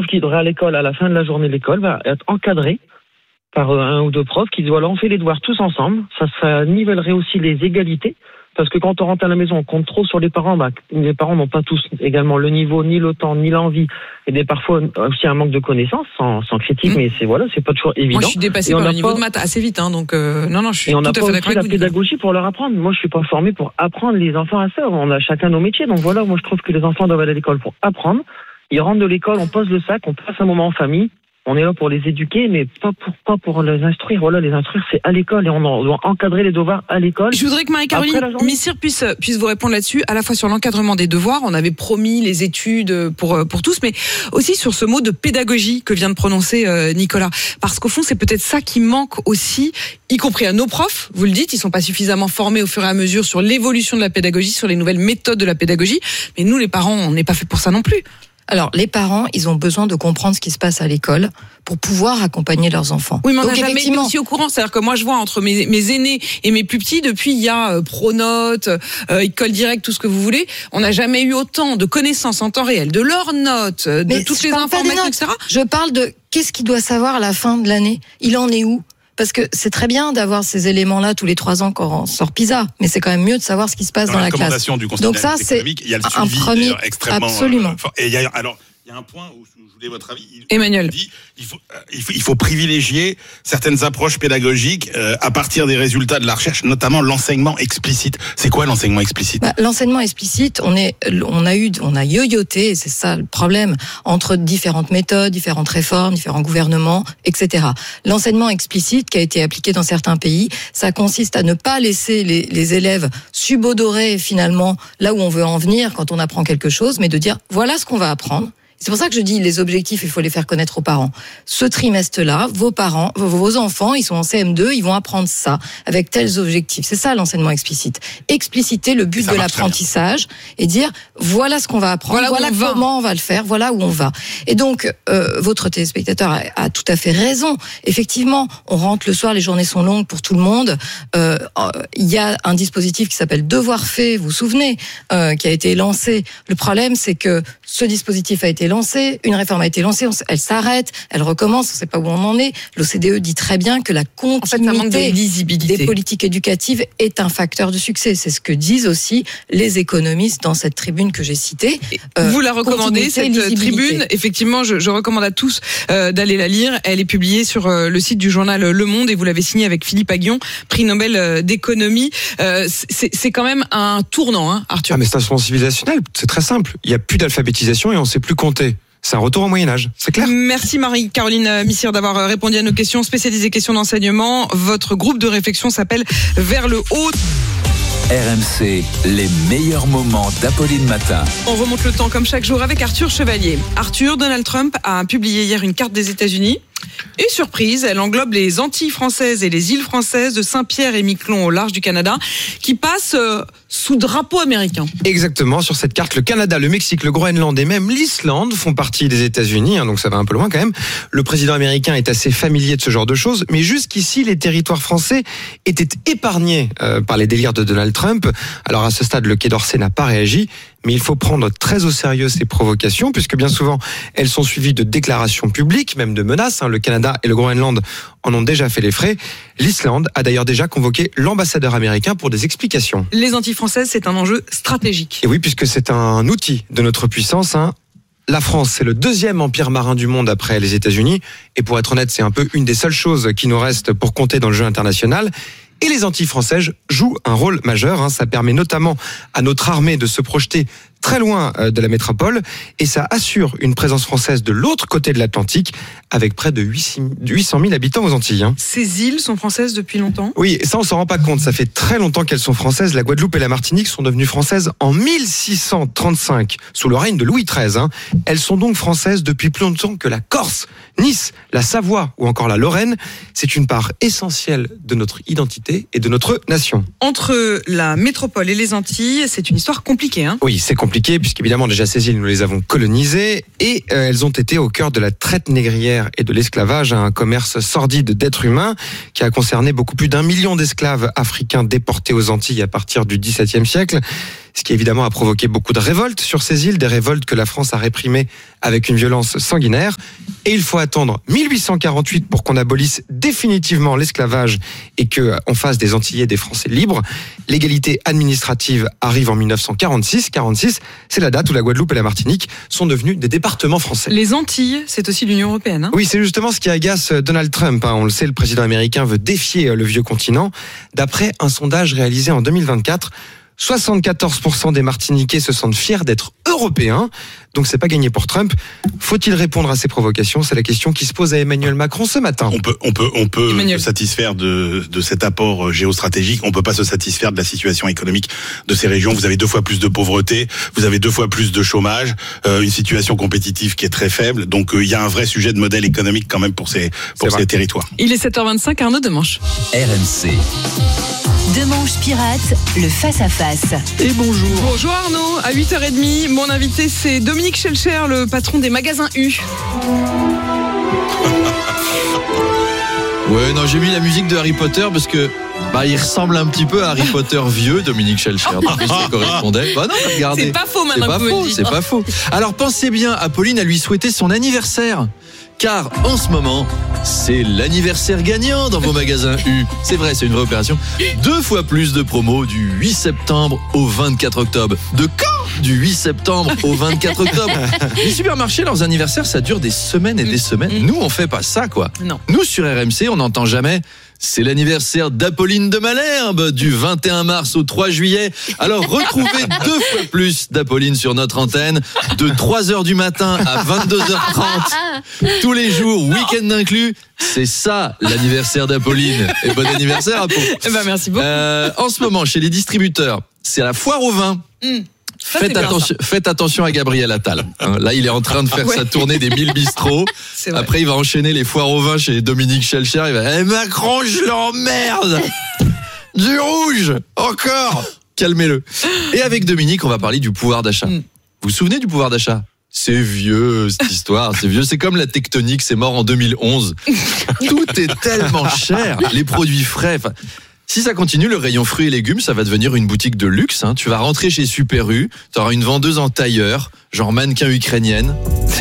qui devrait à l'école, à la fin de la journée de l'école, va être encadré par un ou deux profs qui disent voilà, on fait les devoirs tous ensemble. Ça nivellerait aussi les égalités. Parce que quand on rentre à la maison, on compte trop sur les parents. Les parents n'ont pas tous également le niveau, ni le temps, ni l'envie. Et parfois aussi un manque de connaissances, sans critique, mais c'est pas toujours évident. Moi, je suis dépassée par le niveau de maths assez vite, donc non, je suis tout à fait d'accord avec vous. Et on n'a pas aussi la pédagogie pour leur apprendre. Moi, je suis pas formé pour apprendre les enfants à ça. On a chacun nos métiers. Donc voilà, moi, je trouve que les enfants doivent aller à l'école pour apprendre. Ils rentrent de l'école, on pose le sac, on passe un moment en famille. On est là pour les éduquer, mais pas pour les instruire. Voilà, les instruire, c'est à l'école et on doit encadrer les devoirs à l'école. Je voudrais que Marie-Caroline Missire puisse vous répondre là-dessus, à la fois sur l'encadrement des devoirs. On avait promis les études pour tous, mais aussi sur ce mot de pédagogie que vient de prononcer Nicolas. Parce qu'au fond, c'est peut-être ça qui manque aussi, y compris à nos profs. Vous le dites, ils sont pas suffisamment formés au fur et à mesure sur l'évolution de la pédagogie, sur les nouvelles méthodes de la pédagogie. Mais nous, les parents, on n'est pas fait pour ça non plus. Alors, les parents, ils ont besoin de comprendre ce qui se passe à l'école pour pouvoir accompagner leurs enfants. Oui, mais on n'a jamais été aussi au courant. C'est-à-dire que moi, je vois entre mes aînés et mes plus petits, depuis, il y a Pronote, École Directe, tout ce que vous voulez. On n'a jamais eu autant de connaissances en temps réel, de leurs notes, de toutes les informations, etc. Je parle de qu'est-ce qu'il doit savoir à la fin de l'année. Il en est où ? Parce que c'est très bien d'avoir ces éléments-là tous les 3 ans quand on sort PISA, mais c'est quand même mieux de savoir ce qui se passe dans la classe. Donc ça, c'est il y a un premier extrêmement absolument. Et il y a un point où je voulais votre avis. Emmanuel. Il faut privilégier certaines approches pédagogiques à partir des résultats de la recherche, notamment l'enseignement explicite. C'est quoi l'enseignement explicite ? L'enseignement explicite, on a yoyoté, et c'est ça le problème, entre différentes méthodes, différentes réformes, différents gouvernements, etc. L'enseignement explicite qui a été appliqué dans certains pays, ça consiste à ne pas laisser les élèves subodorer finalement là où on veut en venir quand on apprend quelque chose, mais de dire voilà ce qu'on va apprendre. C'est pour ça que je dis les objectifs, il faut les faire connaître aux parents. Ce trimestre-là, vos enfants, ils sont en CM2, ils vont apprendre ça avec tels objectifs. C'est ça l'enseignement explicite. Expliciter le but de l'apprentissage et dire voilà ce qu'on va apprendre, voilà comment on va le faire, voilà où on va. Et donc votre téléspectateur a tout à fait raison. Effectivement, on rentre le soir, les journées sont longues pour tout le monde. Il y a un dispositif qui s'appelle Devoir fait, vous vous souvenez, qui a été lancé. Le problème, c'est que ce dispositif a été lancé, une réforme a été lancée, elle s'arrête, elle recommence, on ne sait pas où on en est. L'OCDE dit très bien que la continuité des politiques éducatives est un facteur de succès. C'est ce que disent aussi les économistes dans cette tribune que j'ai citée. Vous la recommandez, cette tribune. Effectivement, je recommande à tous d'aller la lire. Elle est publiée sur le site du journal Le Monde et vous l'avez signée avec Philippe Aghion, prix Nobel d'économie. C'est quand même un tournant, Arthur. Mais c'est un changement civilisationnel, c'est très simple. Il n'y a plus d'alphabétisation et on ne sait plus compter. C'est un retour au Moyen-Âge, c'est clair. Merci Marie-Caroline Missire d'avoir répondu à nos questions spécialisées questions d'enseignement. Votre groupe de réflexion s'appelle Vers le haut. RMC, les meilleurs moments d'Apolline Matin. On remonte le temps comme chaque jour avec Arthur Chevalier. Arthur, Donald Trump a publié hier une carte des États-Unis. Et surprise, elle englobe les Antilles françaises et les îles françaises de Saint-Pierre et Miquelon au large du Canada, qui passent sous drapeau américain. Exactement, sur cette carte, le Canada, le Mexique, le Groenland et même l'Islande font partie des États-Unis, donc ça va un peu loin quand même. Le président américain est assez familier de ce genre de choses, mais jusqu'ici, les territoires français étaient épargnés par les délires de Donald Trump. Alors à ce stade, le Quai d'Orsay n'a pas réagi. Mais il faut prendre très au sérieux ces provocations, puisque bien souvent, elles sont suivies de déclarations publiques, même de menaces. Le Canada et le Groenland en ont déjà fait les frais. L'Islande a d'ailleurs déjà convoqué l'ambassadeur américain pour des explications. Les Antilles françaises, c'est un enjeu stratégique. Et oui, puisque c'est un outil de notre puissance. La France, c'est le 2e empire marin du monde après les États-Unis. Et pour être honnête, c'est un peu une des seules choses qui nous reste pour compter dans le jeu international. Et les Antilles françaises jouent un rôle majeur. Ça permet notamment à notre armée de se projeter très loin de la métropole et ça assure une présence française de l'autre côté de l'Atlantique avec près de 800 000 habitants aux Antilles. Ces îles sont françaises depuis longtemps ? Oui, ça on s'en rend pas compte, ça fait très longtemps qu'elles sont françaises. La Guadeloupe et la Martinique sont devenues françaises en 1635 sous le règne de Louis XIII. Elles sont donc françaises depuis plus longtemps que la Corse, Nice, la Savoie ou encore la Lorraine. C'est une part essentielle de notre identité et de notre nation. Entre la métropole et les Antilles, c'est une histoire compliquée. Oui, c'est compliqué puisqu'évidemment déjà ces îles, nous les avons colonisées et elles ont été au cœur de la traite négrière et de l'esclavage, un commerce sordide d'êtres humains qui a concerné beaucoup plus d'1 million d'esclaves africains déportés aux Antilles à partir du XVIIe siècle. Ce qui évidemment a provoqué beaucoup de révoltes sur ces îles, des révoltes que la France a réprimées avec une violence sanguinaire. Et il faut attendre 1848 pour qu'on abolisse définitivement l'esclavage et qu'on fasse des Antillais des Français libres. L'égalité administrative arrive en 1946. 46, c'est la date où la Guadeloupe et la Martinique sont devenus des départements français. Les Antilles, c'est aussi l'Union européenne. Hein ? Oui, c'est justement ce qui agace Donald Trump. On le sait, le président américain veut défier le vieux continent. D'après un sondage réalisé en 2024, 74% des Martiniquais se sentent fiers d'être européens. Donc c'est pas gagné pour Trump. Faut-il répondre à ces provocations ? C'est la question qui se pose à Emmanuel Macron ce matin. On peut se satisfaire de cet apport géostratégique. On peut pas se satisfaire de la situation économique de ces régions. Vous avez 2 fois plus de pauvreté, vous avez 2 fois plus de chômage, une situation compétitive qui est très faible. Donc il y a un vrai sujet de modèle économique quand même pour ces territoires. Il est 7h25, Arnaud Demanche. RMC. Demanche Pirate, le face-à-face. Et bonjour. Bonjour Arnaud, à 8h30, mon invité c'est Dominique Schelcher, le patron des magasins U. Ouais, non, j'ai mis la musique de Harry Potter parce que il ressemble un petit peu à Harry Potter vieux, Dominique Schelcher. Donc ça correspondait. Non, regardez. C'est pas faux maintenant que vous le dites. C'est pas faux. Alors pensez bien, Apolline, à lui souhaiter son anniversaire. Car en ce moment, c'est l'anniversaire gagnant dans vos magasins U. C'est vrai, c'est une vraie opération. 2 fois plus de promos du 8 septembre au 24 octobre. De quand ? Du 8 septembre au 24 octobre. Les supermarchés, leurs anniversaires, ça dure des semaines et des semaines. Nous, on fait pas ça, quoi. Non. Nous, sur RMC, on n'entend jamais... C'est l'anniversaire d'Apolline de Malherbe du 21 mars au 3 juillet. Alors retrouvez 2 fois plus d'Apolline sur notre antenne de 3h du matin à 22h30 tous les jours, week-end inclus. C'est ça l'anniversaire d'Apolline. Et bon anniversaire, Apo. Merci beaucoup. En ce moment, chez les distributeurs, c'est la foire au vin. Faites attention à Gabriel Attal. Là, il est en train de faire sa tournée des 1000 bistrots. Après, il va enchaîner les foires au vin chez Dominique Schelcher. Il va Macron, je l'emmerde. Du rouge, encore. Calmez-le. Et avec Dominique, on va parler du pouvoir d'achat. Vous vous souvenez du pouvoir d'achat ? C'est vieux, cette histoire, c'est vieux. C'est comme la tectonique, c'est mort en 2011. Tout est tellement cher. Les produits frais... Si ça continue, le rayon fruits et légumes, ça va devenir une boutique de luxe. Tu vas rentrer chez Super U, tu auras une vendeuse en tailleur, genre mannequin ukrainienne.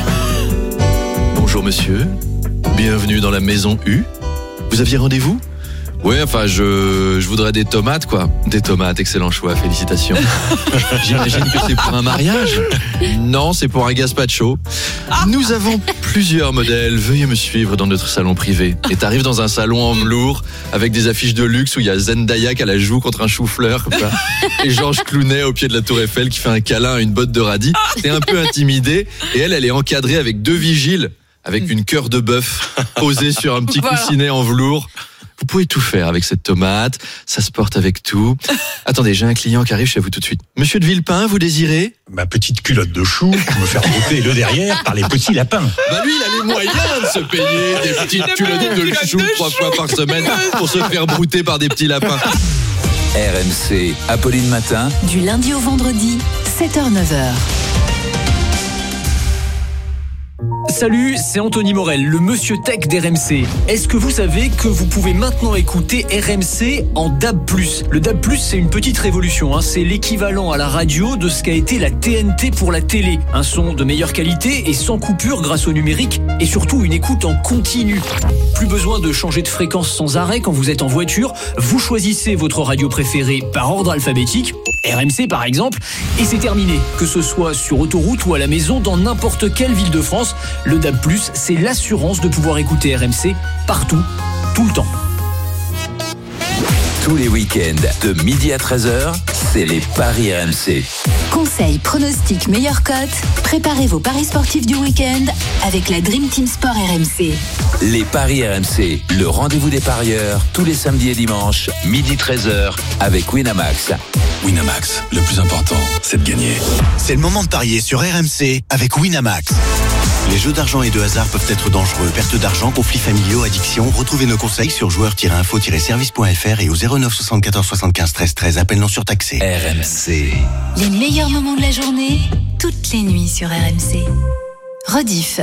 Bonjour monsieur, bienvenue dans la maison U. Vous aviez rendez-vous ? Ouais, je voudrais des tomates, quoi. Des tomates, excellent choix, félicitations. J'imagine que c'est pour un mariage ? Non, c'est pour un gazpacho. Nous avons plusieurs modèles. Veuillez me suivre dans notre salon privé. Et t'arrives dans un salon en velours avec des affiches de luxe où il y a Zendaya qui a la joue contre un chou-fleur, comme ça. Et Georges Clooney au pied de la Tour Eiffel qui fait un câlin à une botte de radis. T'es un peu intimidé. Et elle est encadrée avec 2 vigiles avec une cœur de bœuf posée sur un petit coussinet en velours. Vous pouvez tout faire avec cette tomate, ça se porte avec tout. Attendez, j'ai un client qui arrive chez vous tout de suite. Monsieur de Villepin, vous désirez ? Ma petite culotte de chou pour me faire botter le derrière par les petits lapins. Lui, il a les moyens de se payer des petites culottes de chou 3 fois par semaine pour se faire brouter par des petits lapins. RMC, Apolline Matin. Du lundi au vendredi, 7h-9h. Salut, c'est Anthony Morel, le monsieur tech d'RMC. Est-ce que vous savez que vous pouvez maintenant écouter RMC en DAB+. Le DAB+, c'est une petite révolution, c'est l'équivalent à la radio de ce qu'a été la TNT pour la télé. Un son de meilleure qualité et sans coupure grâce au numérique et surtout une écoute en continu. Plus besoin de changer de fréquence sans arrêt quand vous êtes en voiture. Vous choisissez votre radio préférée par ordre alphabétique, RMC par exemple, et c'est terminé. Que ce soit sur autoroute ou à la maison, dans n'importe quelle ville de France, le DAB+, c'est l'assurance de pouvoir écouter RMC partout, tout le temps. Tous les week-ends, de midi à 13h, c'est les paris RMC. Conseils, pronostics, meilleures cotes. Préparez vos paris sportifs du week-end avec la Dream Team Sport RMC. Les paris RMC, le rendez-vous des parieurs, tous les samedis et dimanches, midi 13h, avec Winamax. Winamax, le plus important, c'est de gagner. C'est le moment de parier sur RMC avec Winamax. Les jeux d'argent et de hasard peuvent être dangereux. Perte d'argent, conflits familiaux, addiction. Retrouvez nos conseils sur joueurs-info-service.fr et au 09 74 75 13 13. Appel non surtaxé. RMC. Les meilleurs moments de la journée, toutes les nuits sur RMC. Rediff.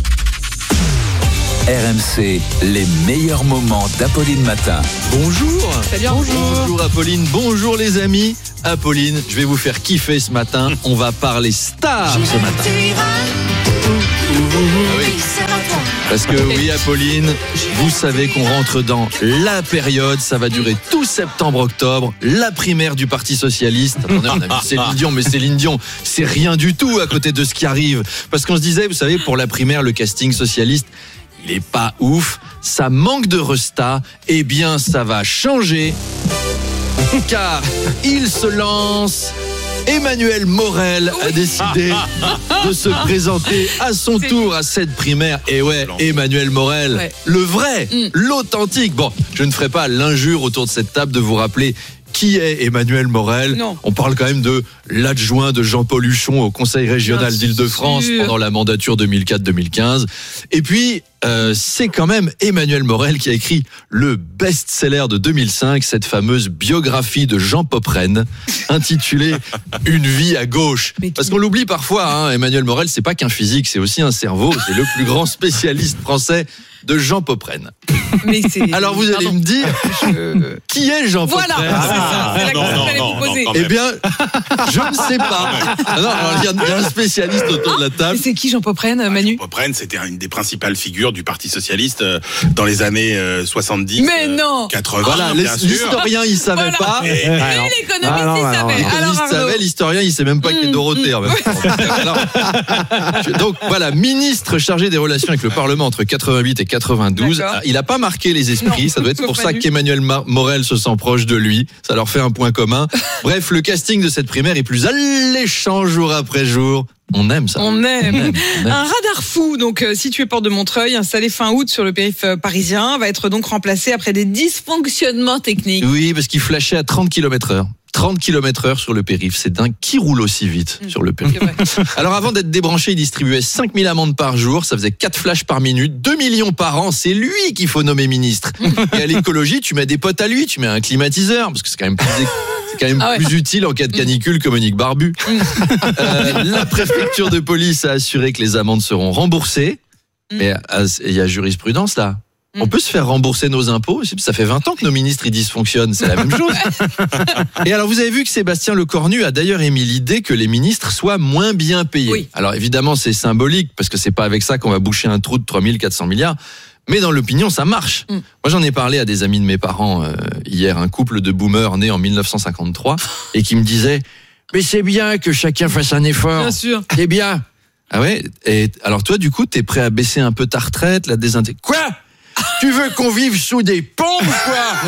RMC, les meilleurs moments d'Apolline Matin. Bonjour. Salut. Bonjour Apolline, bonjour les amis. Apolline, je vais vous faire kiffer ce matin. On va parler stars ce matin. Parce que oui, Apolline, vous savez qu'on rentre dans la période, ça va durer tout septembre-octobre, la primaire du Parti Socialiste. Attendez, on a vu Céline Dion, mais Céline Dion, c'est rien du tout à côté de ce qui arrive. Parce qu'on se disait, vous savez, pour la primaire, le casting socialiste, il est pas ouf, ça manque de resta, eh bien ça va changer, car il se lance. Emmanuel Morel a décidé de se présenter à son tour à cette primaire. Et ouais, Emmanuel Morel, le vrai, l'authentique. Bon, je ne ferai pas l'injure autour de cette table de vous rappeler qui est Emmanuel Morel. Non. On parle quand même de l'adjoint de Jean-Paul Huchon au Conseil régional d'Île-de-France pendant la mandature 2004-2015. Et puis, c'est quand même Emmanuel Morel qui a écrit le best-seller de 2005, cette fameuse biographie de Jean Popren, intitulée « Une vie à gauche ». Parce qu'on l'oublie parfois, hein, Emmanuel Morel, c'est pas qu'un physique, c'est aussi un cerveau. C'est le plus grand spécialiste français de Jean Popren. Alors vous allez me dire, qui est Jean Popren ? Voilà, c'est ça. C'est la question que j'allais vous poser. Eh bien, je ne sais pas. Il y a un spécialiste autour de la table. Mais c'est qui Jean Popren, Manu ? Jean Popren, c'était une des principales figures du Parti Socialiste dans les années 70, mais non 80. Voilà, l'historien, il savait pas. Mais l'économiste, il savait. Alors, l'historien, il sait même pas qui est Dorothée. Donc voilà, ministre chargé des relations avec le Parlement entre 88 et 92. D'accord. Il a pas marqué les esprits. Non, ça doit être pour ça qu'Emmanuel Morel se sent proche de lui. Ça leur fait un point commun. Bref, le casting de cette primaire est plus alléchant jour après jour. On aime ça. On aime. Un radar fou, donc situé porte de Montreuil, installé fin août sur le périph' parisien, va être donc remplacé après des dysfonctionnements techniques. Oui, parce qu'il flashait à 30 km/h. 30 km/h sur le périph', c'est dingue. Qui roule aussi vite sur le périph'? Alors avant d'être débranché, il distribuait 5000 amendes par jour, ça faisait 4 flashs par minute, 2 millions par an, c'est lui qu'il faut nommer ministre. Et à l'écologie, tu mets des potes à lui, tu mets un climatiseur, parce que c'est quand même plus utile en cas de canicule que Monique Barbu. La préfecture de police a assuré que les amendes seront remboursées, mais il y a jurisprudence là. On peut se faire rembourser nos impôts. Ça fait 20 ans que nos ministres ils dysfonctionnent. C'est la même chose. Et alors, vous avez vu que Sébastien Lecornu a d'ailleurs émis l'idée que les ministres soient moins bien payés. Oui. Alors, évidemment, c'est symbolique parce que c'est pas avec ça qu'on va boucher un trou de 3400 milliards. Mais dans l'opinion, ça marche. Moi, j'en ai parlé à des amis de mes parents hier, un couple de boomers nés en 1953 et qui me disaient « Mais c'est bien que chacun fasse un effort. Bien sûr. C'est bien. » Ah ouais. Et alors, toi, du coup, t'es prêt à baisser un peu ta retraite, la désintégrer. Quoi ? Tu veux qu'on vive sous des ponts ou quoi ?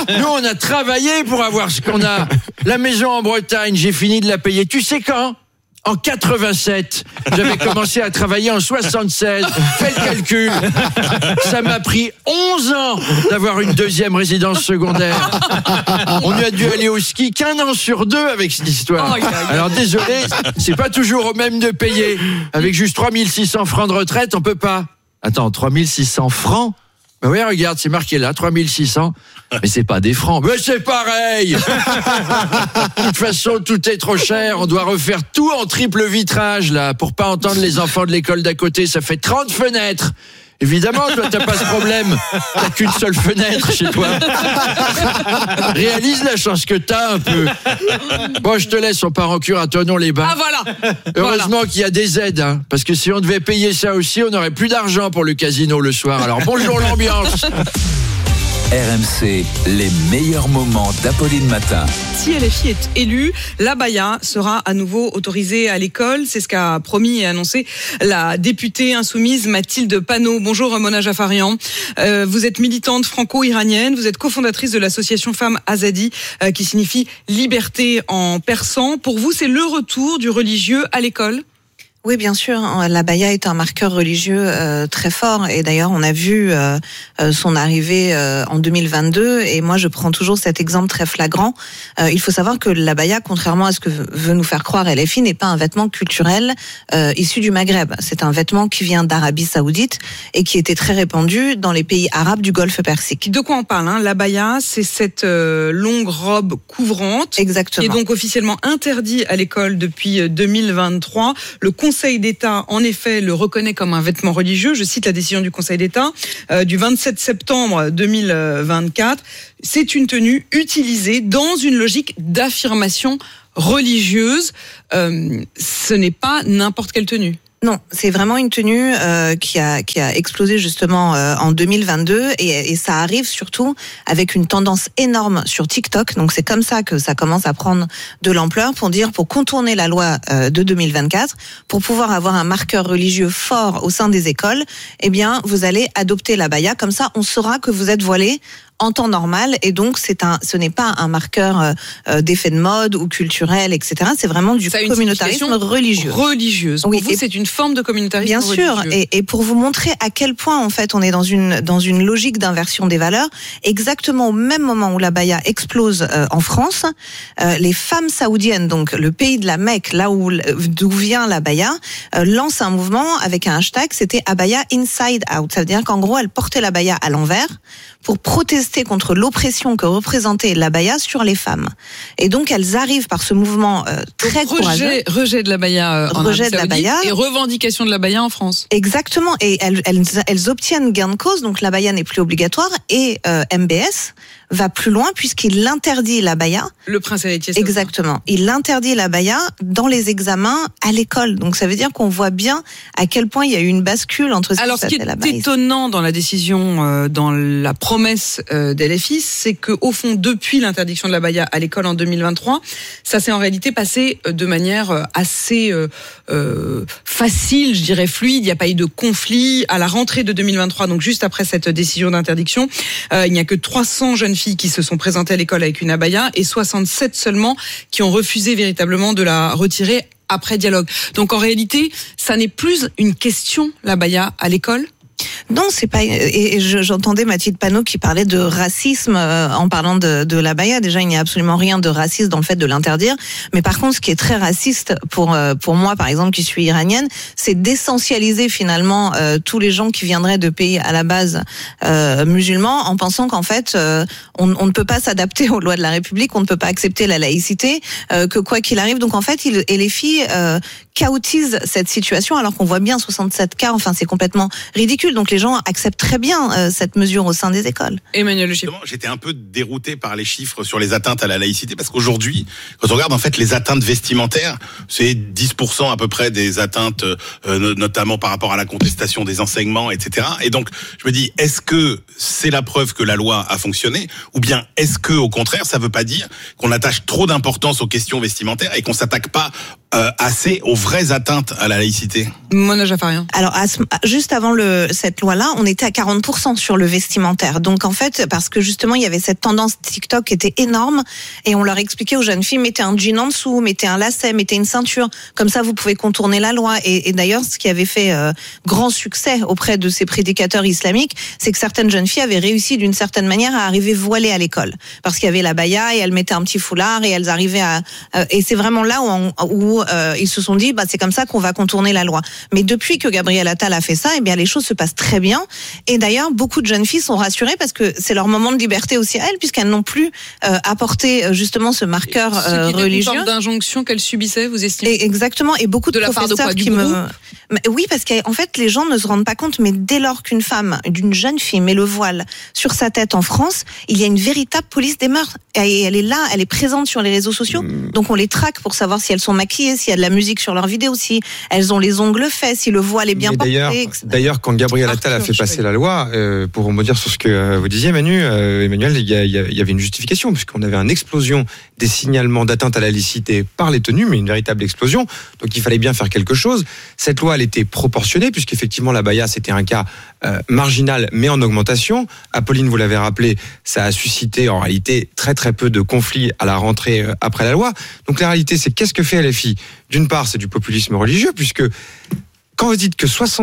Nous, on a travaillé pour avoir ce qu'on a. La maison en Bretagne, j'ai fini de la payer. Tu sais quand ? En 87. J'avais commencé à travailler en 76. Fais le calcul. Ça m'a pris 11 ans d'avoir une deuxième résidence secondaire. On a dû aller au ski qu'1 an sur 2 avec cette histoire. Alors désolé, c'est pas toujours au même de payer. Avec juste 3600 francs de retraite, on peut pas. Attends, 3600 francs ? Ben oui, regarde, c'est marqué là, 3600. Mais c'est pas des francs. Mais c'est pareil. De toute façon, tout est trop cher. On doit refaire tout en triple vitrage, là, pour pas entendre les enfants de l'école d'à côté. Ça fait 30 fenêtres. Évidemment, toi, t'as pas ce problème. T'as qu'une seule fenêtre chez toi. Réalise la chance que t'as un peu. Bon, je te laisse, on part en cure à Thonon-les-Bains. Ah, voilà. Heureusement qu'il y a des aides, hein, parce que si on devait payer ça aussi, on n'aurait plus d'argent pour le casino le soir. Alors, bonjour l'ambiance. RMC, les meilleurs moments d'Apolline Matin. Si LFI est élue, l'abaya sera à nouveau autorisée à l'école. C'est ce qu'a promis et annoncé la députée insoumise Mathilde Panot. Bonjour Mona Jafarian. Vous êtes militante franco-iranienne. Vous êtes cofondatrice de l'association Femmes Azadi, qui signifie liberté en persan. Pour vous, c'est le retour du religieux à l'école ? Oui, bien sûr. L'abaya est un marqueur religieux très fort. Et d'ailleurs, on a vu son arrivée en 2022. Et moi, je prends toujours cet exemple très flagrant. Il faut savoir que l'abaya, contrairement à ce que veut nous faire croire LFI, n'est pas un vêtement culturel issu du Maghreb. C'est un vêtement qui vient d'Arabie Saoudite et qui était très répandu dans les pays arabes du Golfe Persique. De quoi on parle, hein ? L'abaya, c'est cette longue robe couvrante. Exactement. Qui est donc officiellement interdit à l'école depuis 2023. Le Conseil d'État, en effet, le reconnaît comme un vêtement religieux. Je cite la décision du Conseil d'État du 27 septembre 2024. C'est une tenue utilisée dans une logique d'affirmation religieuse. Ce n'est pas n'importe quelle tenue. Non, c'est vraiment une tenue qui a explosé justement en 2022 et ça arrive surtout avec une tendance énorme sur TikTok. Donc c'est comme ça que ça commence à prendre de l'ampleur pour contourner la loi de 2024, pour pouvoir avoir un marqueur religieux fort au sein des écoles. Eh bien, vous allez adopter l'abaya, comme ça on saura que vous êtes voilé en temps normal, et donc ce n'est pas un marqueur d'effet de mode ou culturel, etc. C'est vraiment du communautarisme religieux. Religieuse. Pour vous, c'est une forme de communautarisme religieux. Bien sûr, et pour vous montrer à quel point en fait on est dans une logique d'inversion des valeurs, exactement au même moment où l'abaya explose en France, les femmes saoudiennes, donc le pays de la Mecque, là d'où vient l'abaya, lancent un mouvement avec un hashtag, c'était abaya inside out. Ça veut dire qu'en gros elles portaient l'abaya à l'envers pour protester contre l'oppression que représentait l'abaya sur les femmes. Et donc elles arrivent par ce mouvement très courageux. Rejet de l'abaya en Arabie Saoudite et revendication de l'abaya en France. Exactement. Et elles obtiennent gain de cause, donc l'abaya n'est plus obligatoire, et MBS va plus loin puisqu'il interdit l'abaya. Le prince héritier. Exactement. Il interdit l'abaya dans les examens à l'école. Donc ça veut dire qu'on voit bien à quel point il y a eu une bascule entre ce qui est étonnant dans la décision, dans la promesse d'LFI, c'est que au fond, depuis l'interdiction de l'abaya à l'école en 2023, ça s'est en réalité passé de manière assez facile, je dirais fluide. Il n'y a pas eu de conflit à la rentrée de 2023, donc juste après cette décision d'interdiction. Il n'y a que 300 jeunes filles qui se sont présentées à l'école avec une abaya et 67 seulement qui ont refusé véritablement de la retirer après dialogue. Donc en réalité, ça n'est plus une question, l'abaya à l'école. Non, c'est pas. Et j'entendais Mathilde Panot qui parlait de racisme en parlant de l'abaya. Déjà, il n'y a absolument rien de raciste dans le fait de l'interdire. Mais par contre, ce qui est très raciste pour moi, par exemple, qui suis iranienne, c'est d'essentialiser finalement tous les gens qui viendraient de pays à la base musulmans, en pensant qu'en fait, on ne peut pas s'adapter aux lois de la République, on ne peut pas accepter la laïcité, que quoi qu'il arrive. Donc en fait, les filles chaotisent cette situation, alors qu'on voit bien 67 cas. Enfin, c'est complètement ridicule. Donc les gens acceptent très bien cette mesure au sein des écoles. Emmanuel Le Chiffre. J'étais un peu dérouté par les chiffres sur les atteintes à la laïcité, parce qu'aujourd'hui, quand on regarde en fait les atteintes vestimentaires, c'est 10% à peu près des atteintes, notamment par rapport à la contestation des enseignements, etc. Et donc, je me dis, est-ce que c'est la preuve que la loi a fonctionné, ou bien est-ce que, au contraire, ça veut pas dire qu'on attache trop d'importance aux questions vestimentaires et qu'on s'attaque pas assez aux vraies atteintes à la laïcité? Mona Jaffarian. Alors, juste avant cette loi-là, on était à 40% sur le vestimentaire. Donc, en fait, parce que justement, il y avait cette tendance TikTok qui était énorme, et on leur expliquait aux jeunes filles, mettez un jean en dessous, mettez un lacet, mettez une ceinture, comme ça vous pouvez contourner la loi. Et d'ailleurs, ce qui avait fait grand succès auprès de ces prédicateurs islamiques, c'est que certaines jeunes filles avaient réussi d'une certaine manière à arriver voilées à l'école, parce qu'il y avait l'abaya et elles mettaient un petit foulard et elles arrivaient et c'est vraiment là où ils se sont dit, c'est comme ça qu'on va contourner la loi. Mais depuis que Gabriel Attal a fait ça, eh bien les choses se passent très bien. Et d'ailleurs, beaucoup de jeunes filles sont rassurées parce que c'est leur moment de liberté aussi à elles, puisqu'elles n'ont plus apporté justement ce marqueur religieux. Une forme d'injonction qu'elles subissaient, vous estimez? Exactement. Et beaucoup de professeurs qui me... Oui, parce qu'en fait, les gens ne se rendent pas compte, mais dès lors qu'une femme, d'une jeune fille, met le voile sur sa tête en France, il y a une véritable police des mœurs. Et elle est là, elle est présente sur les réseaux sociaux. Donc on les traque pour savoir si elles sont maquillées, s'il y a de la musique sur leurs vidéos, si elles ont les ongles faits, si le voile est bien porté. D'ailleurs, quand Gabriel Attal a fait passer la loi, pour rebondir sur ce que vous disiez, Emmanuel, il y avait une justification, puisqu'on avait une explosion des signalements d'atteinte à la laïcité par les tenues, mais une véritable explosion. Donc il fallait bien faire quelque chose. Cette loi, elle était proportionnée, puisqu'effectivement l'abaya, c'était un cas marginal, mais en augmentation. Apolline, vous l'avez rappelé, ça a suscité en réalité très très peu de conflits à la rentrée après la loi. Donc la réalité, c'est qu'est-ce que fait LFI? D'une part, c'est du populisme religieux, puisque quand vous dites que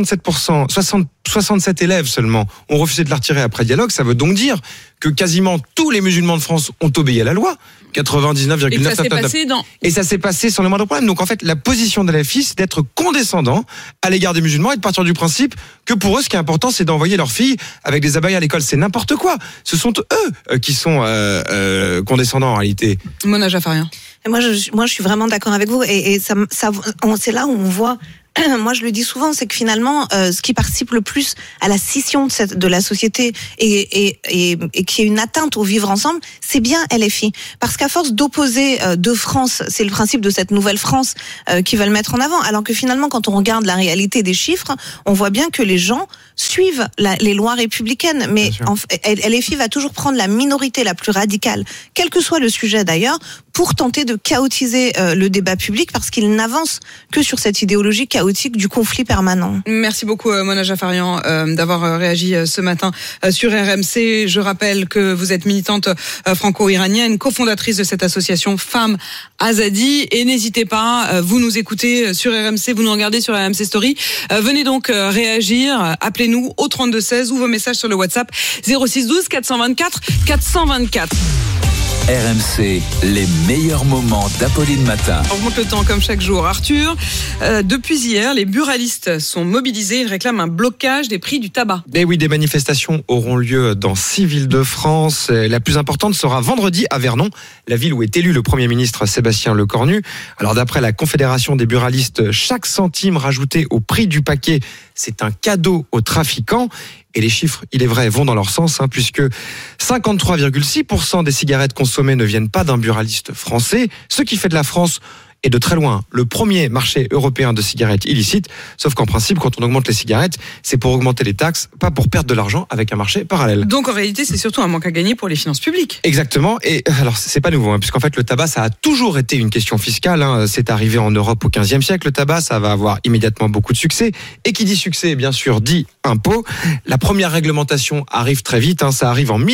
67 élèves seulement ont refusé de la retirer après dialogue, ça veut donc dire que quasiment tous les musulmans de France ont obéi à la loi. 99,9%. Et ça s'est passé sans le moindre problème. Donc en fait, la position de LFI, c'est d'être condescendant à l'égard des musulmans et de partir du principe que pour eux, ce qui est important, c'est d'envoyer leurs filles avec des abayas à l'école. C'est n'importe quoi. Ce sont eux qui sont condescendants en réalité. Mona Jaffarian. Moi, je suis vraiment d'accord avec vous. Et c'est là où on voit moi je le dis souvent, c'est que finalement, ce qui participe le plus à la scission de la société et qui est une atteinte au vivre ensemble, c'est bien LFI. Parce qu'à force d'opposer deux France, c'est le principe de cette nouvelle France qui veulent mettre en avant, alors que finalement, quand on regarde la réalité des chiffres, on voit bien que les gens suivent les lois républicaines, mais LFI va toujours prendre la minorité la plus radicale, quel que soit le sujet d'ailleurs, pour tenter de chaotiser le débat public, parce qu'il n'avance que sur cette idéologie chaotique du conflit permanent. Merci beaucoup Mona Jafarian d'avoir réagi ce matin sur RMC. Je rappelle que vous êtes militante franco-iranienne, cofondatrice de cette association Femmes Azadi, et n'hésitez pas, vous nous écoutez sur RMC, vous nous regardez sur RMC Story, venez donc réagir, appelez-nous au 3216 ou vos messages sur le WhatsApp 06 12 424 424. RMC, les meilleurs moments d'Apolline Matin. On remonte le temps comme chaque jour. Arthur, depuis hier, les buralistes sont mobilisés. Ils réclament un blocage des prix du tabac. Et oui, des manifestations auront lieu dans 6 villes de France. La plus importante sera vendredi à Vernon, la ville où est élu le Premier ministre Sébastien Lecornu. Alors d'après la Confédération des buralistes, chaque centime rajouté au prix du paquet, c'est un cadeau aux trafiquants. Et les chiffres, il est vrai, vont dans leur sens, puisque 53,6% des cigarettes consommées ne viennent pas d'un buraliste français, ce qui fait de la France, et de très loin, le premier marché européen de cigarettes illicites. Sauf qu'en principe, quand on augmente les cigarettes, c'est pour augmenter les taxes, pas pour perdre de l'argent avec un marché parallèle. Donc en réalité, c'est surtout un manque à gagner pour les finances publiques. Exactement. Et alors, c'est pas nouveau, puisqu'en fait, le tabac, ça a toujours été une question fiscale. C'est arrivé en Europe au XVe siècle. Le tabac, ça va avoir immédiatement beaucoup de succès. Et qui dit succès, bien sûr, dit impôt. La première réglementation arrive très vite. Ça arrive en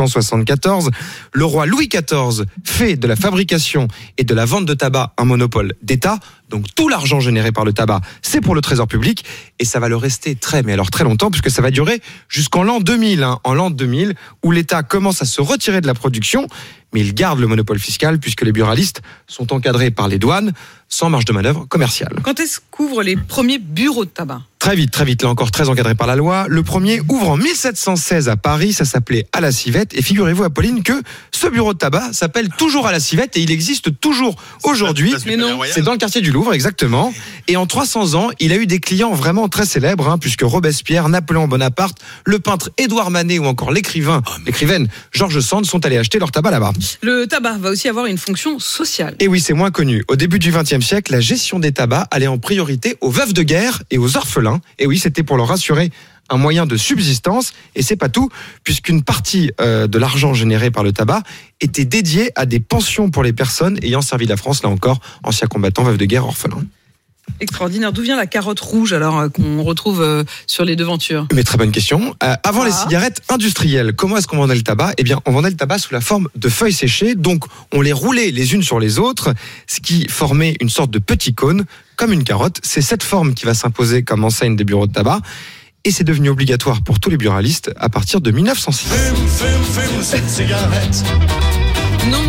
1674. Le roi Louis XIV fait de la fabrication et de la vente de tabac un monopole d'État. Donc tout l'argent généré par le tabac, c'est pour le trésor public, et ça va le rester très longtemps, puisque ça va durer jusqu'en l'an 2000. En l'an 2000, où l'État commence à se retirer de la production, mais il garde le monopole fiscal, puisque les buralistes sont encadrés par les douanes, sans marge de manœuvre commerciale. Quand est-ce qu'ouvrent les premiers bureaux de tabac ? Très vite, là encore très encadré par la loi. Le premier ouvre en 1716 à Paris, ça s'appelait à la Civette, et figurez-vous, Apolline, que ce bureau de tabac s'appelle toujours à la Civette, et il existe toujours aujourd'hui. Mais non, c'est dans le quartier du Louvre, exactement. Et en 300 ans, il a eu des clients vraiment très célèbres, puisque Robespierre, Napoléon Bonaparte, le peintre Édouard Manet ou encore l'écrivaine George Sand sont allés acheter leur tabac là-bas. Le tabac va aussi avoir une fonction sociale. Et oui, c'est moins connu. Au début du XXe siècle, la gestion des tabacs allait en priorité aux veuves de guerre et aux orphelins. Et oui, c'était pour leur assurer un moyen de subsistance, et c'est pas tout, puisqu'une partie de l'argent généré par le tabac était dédiée à des pensions pour les personnes ayant servi la France, là encore, anciens combattants, veuves de guerre, orphelins. Extraordinaire. D'où vient la carotte rouge alors qu'on retrouve sur les devantures ? Mais très bonne question. Avant les cigarettes industrielles, comment est-ce qu'on vendait le tabac ? Eh bien, on vendait le tabac sous la forme de feuilles séchées, donc on les roulait les unes sur les autres, ce qui formait une sorte de petit cône, comme une carotte. C'est cette forme qui va s'imposer comme enseigne des bureaux de tabac. Et c'est devenu obligatoire pour tous les buralistes à partir de 1906. Fume cette cigarette. Non.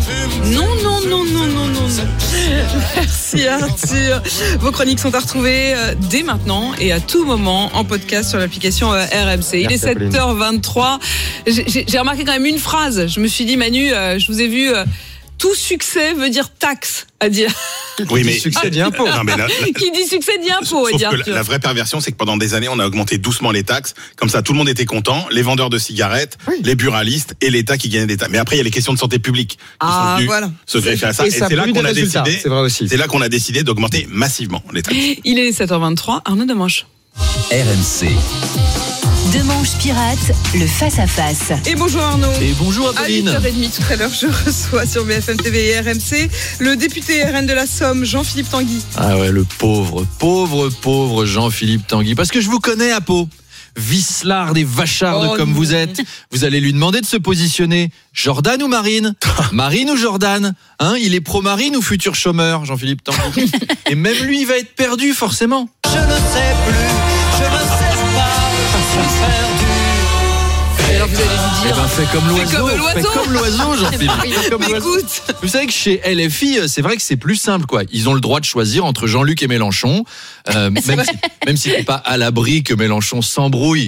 Merci Arthur. Vos chroniques sont à retrouver dès maintenant et à tout moment en podcast sur l'application RMC. Il est 7h23. J'ai remarqué quand même une phrase. Je me suis dit, Manu, je vous ai vu... tout succès veut dire taxe, à dire. Oui, mais succès dit impôt. Non, mais qui dit succès dit impôt, à dire. Que la vraie perversion, c'est que pendant des années, on a augmenté doucement les taxes. Comme ça, tout le monde était content. Les vendeurs de cigarettes, les buralistes et l'État qui gagnait des taxes. Mais après, il y a les questions de santé publique qui sont venues se greffer à ça. Et c'est là qu'on a décidé. C'est vrai aussi. C'est là qu'on a décidé d'augmenter massivement les taxes. Il est 7h23. Arnaud Demanche. RMC. Demanche pirate, le face-à-face. Et bonjour Arnaud. Et bonjour Apolline. À 8h30 tout à l'heure, je reçois sur BFM TV et RMC le député RN de la Somme, Jean-Philippe Tanguy. Ah ouais, le pauvre Jean-Philippe Tanguy. Parce que je vous connais à Pau. Vicelard et vacharde comme vous êtes. Vous allez lui demander de se positionner. Jordan ou Marine ? Marine ou Jordan ? Il est pro-Marine ou futur chômeur, Jean-Philippe Tanguy ? Et même lui, il va être perdu, forcément. Je ne sais plus, je ne sais pas, je suis perdu. Et alors vous allez lui dire... fais comme l'oiseau. Fais comme l'oiseau, Jean-Philippe. Écoute. Vous savez que chez LFI, c'est vrai que c'est plus simple, quoi. Ils ont le droit de choisir entre Jean-Luc et Mélenchon, même si c'est pas à l'abri que Mélenchon s'embrouille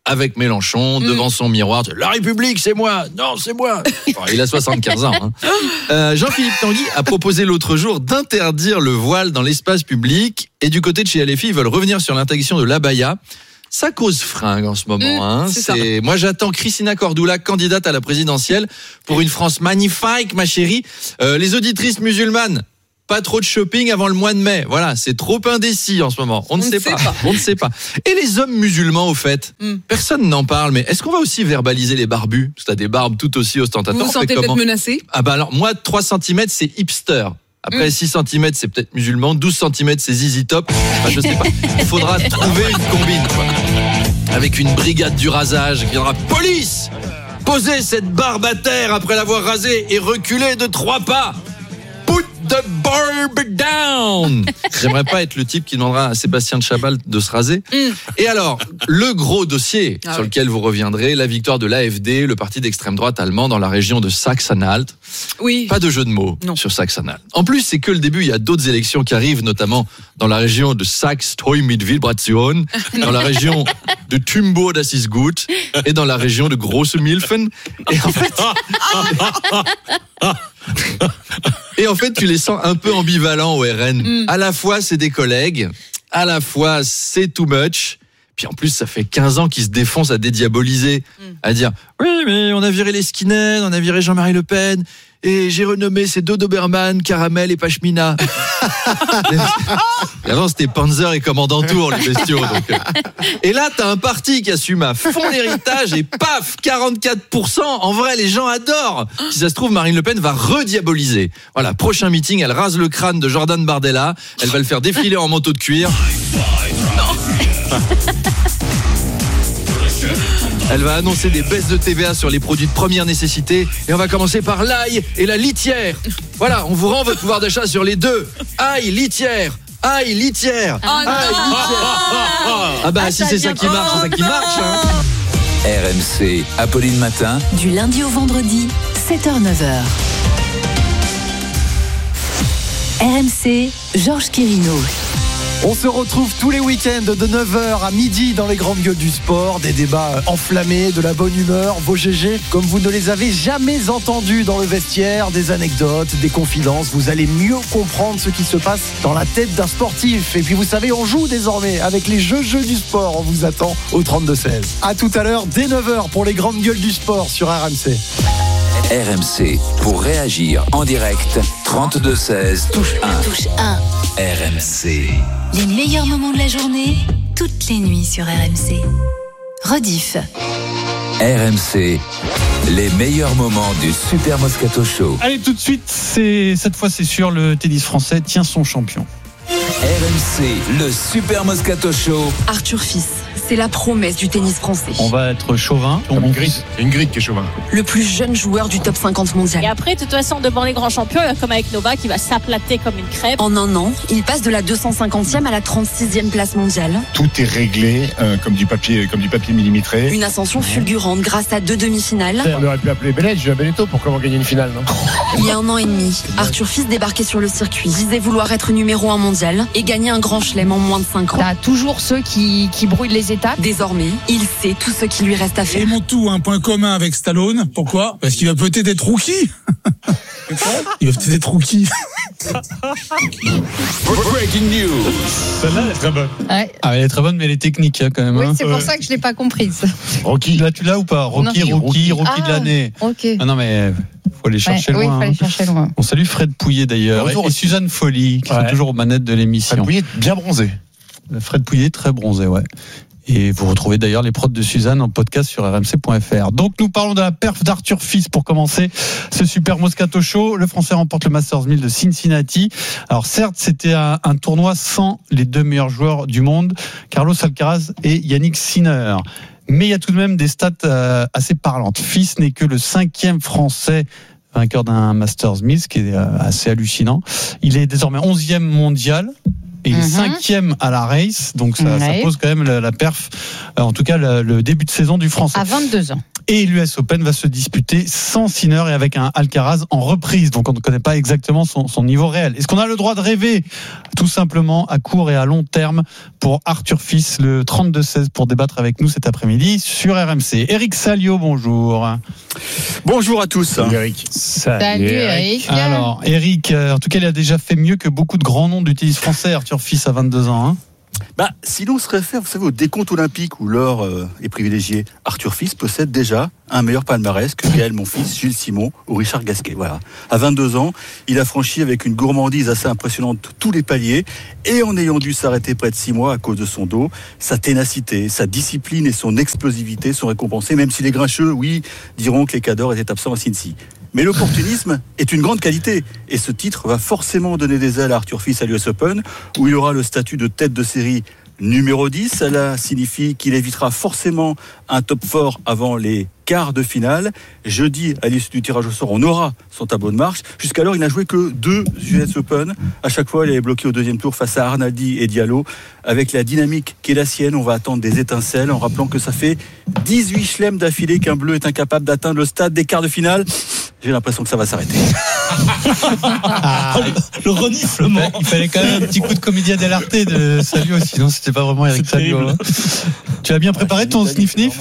avec Mélenchon devant son miroir. La République, c'est moi. Non, c'est moi. Enfin, il a 75 ans. Jean-Philippe Tanguy a proposé l'autre jour d'interdire le voile dans l'espace public. Et du côté de chez LFI, ils veulent revenir sur l'interdiction de l'abaya. Ça cause fringue en ce moment. Moi, j'attends Christina Cordula, candidate à la présidentielle, pour une France magnifique, ma chérie. Les auditrices musulmanes, pas trop de shopping avant le mois de mai. Voilà, c'est trop indécis en ce moment. On ne sait pas. On ne sait pas. Et les hommes musulmans, au fait, personne n'en parle. Mais est-ce qu'on va aussi verbaliser les barbus? Parce que t'as des barbes tout aussi ostentatoires. Vous vous sentez peut-être menacé? Ah bah alors, moi, 3 cm, c'est hipster. Après, 6 cm, c'est peut-être musulman. 12 cm, c'est zizi top. Enfin, je sais pas. Il faudra trouver une combine, quoi. Avec une brigade du rasage qui viendra. Police! Posez cette barbe à terre après l'avoir rasée et reculez de 3 pas. Put the barb down. J'aimerais pas être le type qui demandera à Sébastien de Chabal de se raser. Et alors, le gros dossier sur lequel vous reviendrez, la victoire de l'AfD, le parti d'extrême droite allemand dans la région de Sachsen-Anhalt. Oui. Pas de jeu de mots sur Sachsen-Anhalt. En plus, c'est que le début, il y a d'autres élections qui arrivent, notamment dans la région de Saxe-Treu-mit-Vibration, dans la région de Tumbo, das ist gut, et dans la région de Grosse-Milfen. Et en fait, tu les sens un peu ambivalents au RN. À la fois, c'est des collègues, à la fois, c'est too much. Puis en plus, ça fait 15 ans qu'ils se défoncent à dédiaboliser, à dire « Oui, mais on a viré les skinheads, on a viré Jean-Marie Le Pen, et j'ai renommé ces 2 Doberman, Caramel et Pashmina. » Et avant, c'était Panzer et Commandant Tour, les bestiaux. Donc. Et là, t'as un parti qui assume à fond l'héritage, et paf, 44%. En vrai, les gens adorent. Si ça se trouve, Marine Le Pen va rediaboliser. Voilà, prochain meeting, elle rase le crâne de Jordan Bardella, elle va le faire défiler en manteau de cuir. Elle va annoncer des baisses de TVA sur les produits de première nécessité. Et on va commencer par l'ail et la litière. Voilà, on vous rend votre pouvoir d'achat sur les deux. Ail, litière. Ail, litière. Ail, litière. Ah bah si c'est ça qui marche, c'est ça qui marche. RMC, Apolline Matin. Du lundi au vendredi, 7h-9h. RMC, Georges Quirino. On se retrouve tous les week-ends de 9h à midi dans les grandes gueules du sport. Des débats enflammés, de la bonne humeur, vos GG comme vous ne les avez jamais entendus dans le vestiaire, des anecdotes, des confidences. Vous allez mieux comprendre ce qui se passe dans la tête d'un sportif. Et puis vous savez, on joue désormais avec les jeux du sport. On vous attend au 32-16. À tout à l'heure, dès 9h pour les grandes gueules du sport sur RMC. RMC, pour réagir en direct, 32-16, touche 1. Touche 1. RMC. Les meilleurs moments de la journée, toutes les nuits sur RMC. Rediff. RMC, les meilleurs moments du Super Moscato Show. Allez, tout de suite, cette fois c'est sûr, le tennis français tient son champion. RMC, le Super Moscato Show. Arthur Fils, c'est la promesse du tennis français. On va être chauvin. Une grille qui est chauvin. Le plus jeune joueur du top 50 mondial. Et après, de toute façon, devant les grands champions, comme avec Novak, il va s'aplater comme une crêpe. En un an, il passe de la 250e à la 36e place mondiale. Tout est réglé comme du papier millimétré. Une ascension fulgurante grâce à 2 demi-finales. On aurait pu appeler Benetto pour comment gagner une finale, non? Il y a 1 an et demi, Arthur Fils débarquait sur le circuit, disait vouloir être numéro 1 mondial et gagner un grand chelem en moins de 5 ans. T'as toujours ceux qui brouillent les étapes. Désormais, il sait tout ce qui lui reste à faire. Ils ont tout un point commun avec Stallone. Pourquoi? Parce qu'il va peut-être être rookie. Il va peut-être être rookie. Breaking news. Celle-là, elle est très bonne. Ouais. Ah, elle est très bonne, mais elle est technique quand même. Oui, c'est pour ça que je l'ai pas comprise. Rocky. Là, tu l'as ou pas? Rocky de l'année. Ok. Ah non, mais faut aller chercher loin. Oui, il faut aller chercher loin. On salue Fred Pouillet d'ailleurs et Suzanne Folly qui sont toujours aux manettes de l'émission. Fred Pouillet bien bronzé. Fred Pouillet très bronzé, ouais. Et vous retrouvez d'ailleurs les prods de Suzanne en podcast sur rmc.fr. Donc nous parlons de la perf d'Arthur Fils pour commencer ce Super Moscato Show. Le Français remporte le Masters 1000 de Cincinnati. Alors certes, c'était un tournoi sans les 2 meilleurs joueurs du monde, Carlos Alcaraz et Yannick Sinner. Mais il y a tout de même des stats assez parlantes. Fils n'est que le 5e Français vainqueur d'un Masters 1000, ce qui est assez hallucinant. Il est désormais 11e mondial. et il est 5e à la race, donc ça pose quand même la perf, en tout cas le début de saison du Français. À 22 ans. Et l'US Open va se disputer sans Sinner et avec un Alcaraz en reprise, donc on ne connaît pas exactement son niveau réel. Est-ce qu'on a le droit de rêver tout simplement à court et à long terme pour Arthur Fils, le 32-16, pour débattre avec nous cet après-midi sur RMC. Eric Salio, bonjour. Bonjour à tous. Salut Eric. Salut Eric. Alors Eric, en tout cas il a déjà fait mieux que beaucoup de grands noms du tennis français, Arthur Fils à 22 ans. Hein. Si l'on se réfère, vous savez, au décompte olympique où l'or est privilégié, Arthur Fils possède déjà un meilleur palmarès que Gaël Monfils, Gilles Simon ou Richard Gasquet. Voilà. À 22 ans, il a franchi avec une gourmandise assez impressionnante tous les paliers et en ayant dû s'arrêter près de 6 mois à cause de son dos, sa ténacité, sa discipline et son explosivité sont récompensés, même si les grincheux, diront que les cadors étaient absents à Cincy. Mais l'opportunisme est une grande qualité et ce titre va forcément donner des ailes à Arthur Fils à l'US Open où il aura le statut de tête de série numéro 10. Cela signifie qu'il évitera forcément un top 4 avant les quarts de finale. Jeudi, à l'issue du tirage au sort, on aura son tableau de marche. Jusqu'alors, il n'a joué que 2 US Open. À chaque fois, il est bloqué au deuxième tour face à Arnaldi et Diallo. Avec la dynamique qui est la sienne, on va attendre des étincelles en rappelant que ça fait 18 chelems d'affilée qu'un bleu est incapable d'atteindre le stade des quarts de finale. J'ai l'impression que ça va s'arrêter. Le reniflement. Il fallait quand même un petit coup de comédien dell'arte de Salio, sinon c'était pas vraiment Eric Salio. Hein. Tu as bien préparé ton sniff-sniff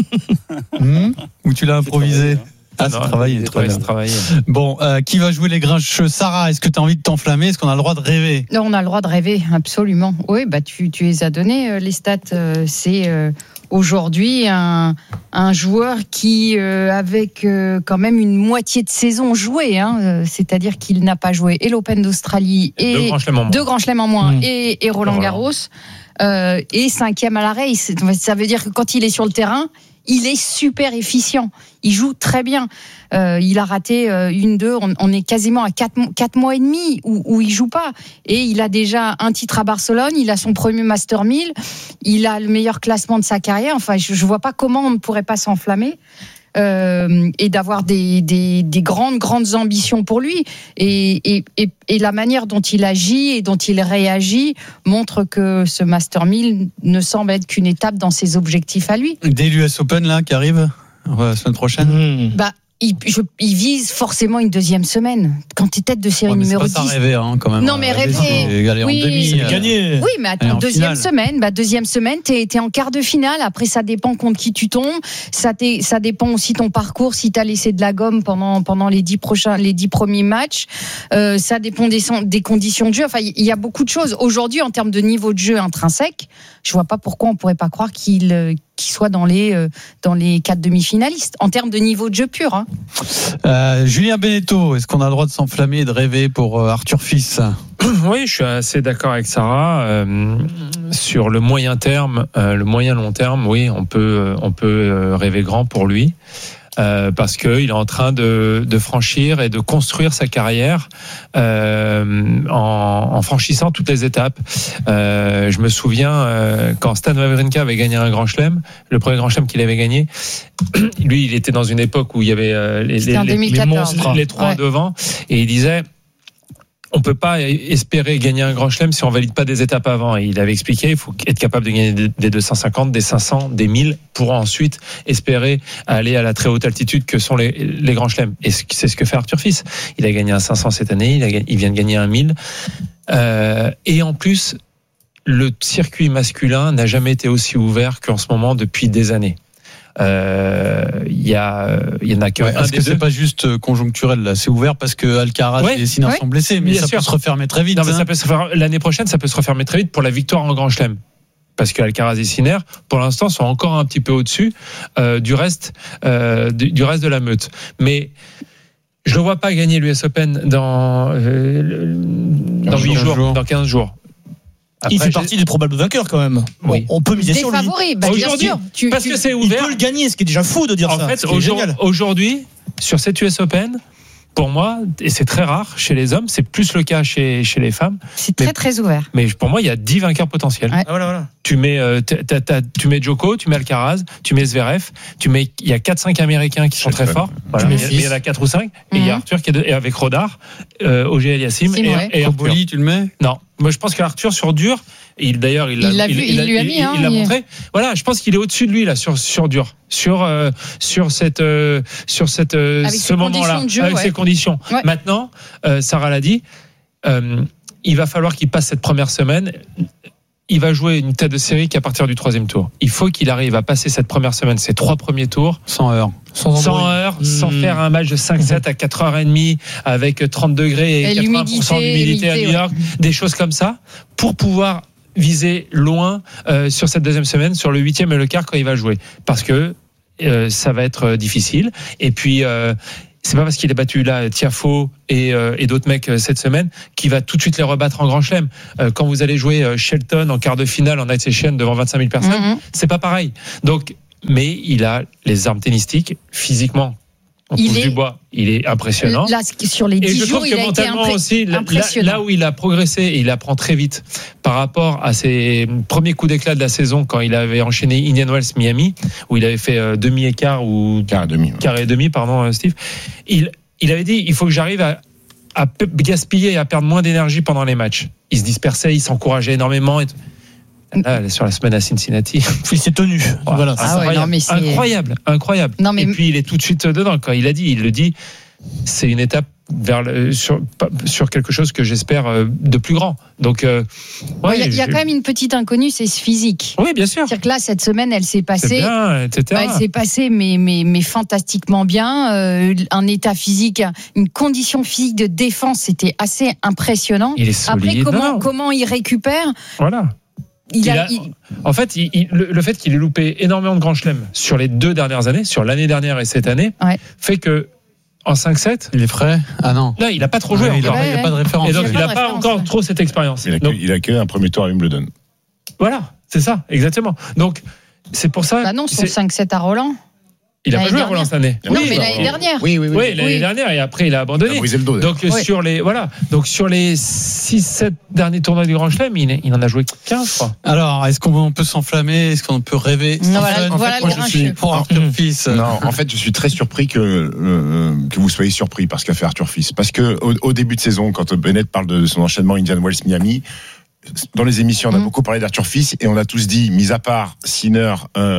ou tu l'as improvisé? C'est travaillé. Bon, qui va jouer les grincheux? Sarah, est-ce que tu as envie de t'enflammer? Est-ce qu'on a le droit de rêver? Non, on a le droit de rêver, absolument. Oui, tu les as donné, les stats. C'est aujourd'hui un joueur qui, avec quand même une moitié de saison jouée, c'est-à-dire qu'il n'a pas joué et l'Open d'Australie et 2 grands chelems en moins et Roland Garros, et 5e à la race. Ça veut dire que quand il est sur le terrain, il est super efficient. Il joue très bien. Il a raté 1-2. On est quasiment à 4 mois et demi où il joue pas. Et il a déjà un titre à Barcelone. Il a son premier Master 1000. Il a le meilleur classement de sa carrière. Enfin, je vois pas comment on ne pourrait pas s'enflammer. Et d'avoir des grandes ambitions pour lui et la manière dont il agit et dont il réagit montre que ce Master 1000 ne semble être qu'une étape dans ses objectifs à lui. Dès l'US Open là qui arrive la semaine prochaine. Il vise forcément une deuxième semaine. Quand tu es tête de série numéro 10. C'est pas ça rêver, quand même. Non, mais rêver. C'est gagné. Oui, mais attends, deuxième semaine, t'es en quart de finale. Après, ça dépend contre qui tu tombes. Ça dépend aussi ton parcours. Si t'as laissé de la gomme pendant les 10 premiers matchs. Ça dépend des conditions de jeu. Enfin, il y a beaucoup de choses. Aujourd'hui, en termes de niveau de jeu intrinsèque, je vois pas pourquoi on pourrait pas croire qu'il soit dans les 4 demi-finalistes. En termes de niveau de jeu pur, Julien Beneteau, est-ce qu'on a le droit de s'enflammer et de rêver pour Arthur Fils? Oui, je suis assez d'accord avec Sarah. Sur le moyen terme, le moyen long terme, oui, on peut rêver grand pour lui. Parce qu'il est en train de franchir et de construire sa carrière en franchissant toutes les étapes. Je me souviens quand Stan Wawrinka avait gagné un grand chelem, le premier grand chelem qu'il avait gagné, lui il était dans une époque où il y avait les monstres, les trois devant, et il disait on peut pas espérer gagner un grand chelem si on valide pas des étapes avant. Et il avait expliqué, il faut être capable de gagner des 250, des 500, des 1000 pour ensuite espérer aller à la très haute altitude que sont les grands chelems. Et c'est ce que fait Arthur Fils. Il a gagné un 500 cette année, il vient de gagner un 1000. Et en plus, le circuit masculin n'a jamais été aussi ouvert qu'en ce moment depuis des années. Il y en a que un est-ce des que deux. c'est pas juste conjoncturel là, c'est ouvert parce que Alcaraz et Sinner sont blessés, mais bien ça sûr. peut se refermer très vite. Non, mais ça peut se faire, l'année prochaine, ça peut se refermer très vite pour la victoire en Grand Chelem. Parce que Alcaraz et Sinner, pour l'instant, sont encore un petit peu au-dessus du reste de la meute. Mais je ne vois pas gagner l'US Open dans 8 jours, dans 15 jours. Après, il fait partie des probables vainqueurs quand même. Oui. On peut miser sur lui. Favoris, aujourd'hui, parce que c'est ouvert. Il peut le gagner, ce qui est déjà fou de dire ça. En fait, aujourd'hui, sur cette US Open, pour moi, et c'est très rare chez les hommes, c'est plus le cas chez les femmes. C'est très ouvert. Mais pour moi, il y a 10 vainqueurs potentiels. Ouais. Voilà. Tu mets Djoko, tu mets Alcaraz, tu mets Zverev, il y a 4-5 Américains qui sont très forts. Voilà. Mais il y en a 4 ou 5. Et il y a Arthur qui est avec Rodar, Auger Aliassime et Koboli, tu le mets? Non. Moi, je pense qu'Arthur sur dur, il lui a montré. Voilà, je pense qu'il est au-dessus de lui là sur dur, sur ce moment-là, avec ces conditions. Ouais. Maintenant, Sarah l'a dit, il va falloir qu'il passe cette première semaine. Il va jouer une tête de série qu'à partir du 3e tour. Il faut qu'il arrive à passer cette première semaine, ces 3 premiers tours. Sans heurts. Sans faire un match de 5-7 à 4h30 avec 30 degrés et 80% d'humidité à New York. Des choses comme ça pour pouvoir viser loin sur cette deuxième semaine, sur le 8e et le quart quand il va jouer. Parce que ça va être difficile. Et puis, c'est pas parce qu'il a battu là Tiafoe et d'autres mecs cette semaine qu'il va tout de suite les rebattre en Grand Chelem. Quand vous allez jouer Shelton en quart de finale en Night Session devant 25 000 personnes, c'est pas pareil. Donc, mais il a les armes tennistiques physiquement. Du bois, il est impressionnant. Là, sur les 10 jours, il a été impressionnant. Là où il a progressé, et il apprend très vite par rapport à ses premiers coups d'éclat de la saison quand il avait enchaîné Indian Wells Miami, où il avait fait demi-écart ou quart et demi, pardon, Steve. Il avait dit, il faut que j'arrive à gaspiller et à perdre moins d'énergie pendant les matchs. Il se dispersait, il s'encourageait énormément. Là, sur la semaine à Cincinnati, il s'est tenu. Voilà, incroyable. Non, mais... Et puis il est tout de suite dedans. Quand il le dit, c'est une étape sur quelque chose que j'espère de plus grand. Donc, il y a quand même une petite inconnue, c'est ce physique. Oui, bien sûr. C'est-à-dire que là, cette semaine, elle s'est passée. C'est bien, etc. Elle s'est passée, mais fantastiquement bien. Un état physique, une condition physique de défense, c'était assez impressionnant. Il est solide. Après, comment il récupère ? Voilà. En fait, le fait qu'il ait loupé énormément de grands chelems sur les 2 dernières années, sur l'année dernière et cette année, fait que en 5-7, il est frais. Ah non. Là, il n'a pas trop joué encore. Il n'y a pas de référence. Et donc, il n'a pas encore trop cette expérience. Il a que un premier tour à Wimbledon. Voilà, c'est ça, exactement. Donc, c'est pour ça. Bah non, son 5-7 à Roland. Il a pas joué à Roland cette année. Non, mais l'année dernière. Oui, l'année dernière, et après il a abandonné. Il a brisé le dos. Donc sur les 6-7 derniers tournois du Grand Chelem, il en a joué 15, quoi. Alors, est-ce qu'on peut s'enflammer ? Est-ce qu'on peut rêver ? Voilà moi, je suis pour Arthur Fils. Non, en fait, je suis très surpris que vous soyez surpris par ce qu'a fait Arthur Fils, parce que au début de saison, quand Bennett parle de son enchaînement Indian Wells Miami, dans les émissions, on a beaucoup parlé d'Arthur Fils et on a tous dit, mis à part Sinner,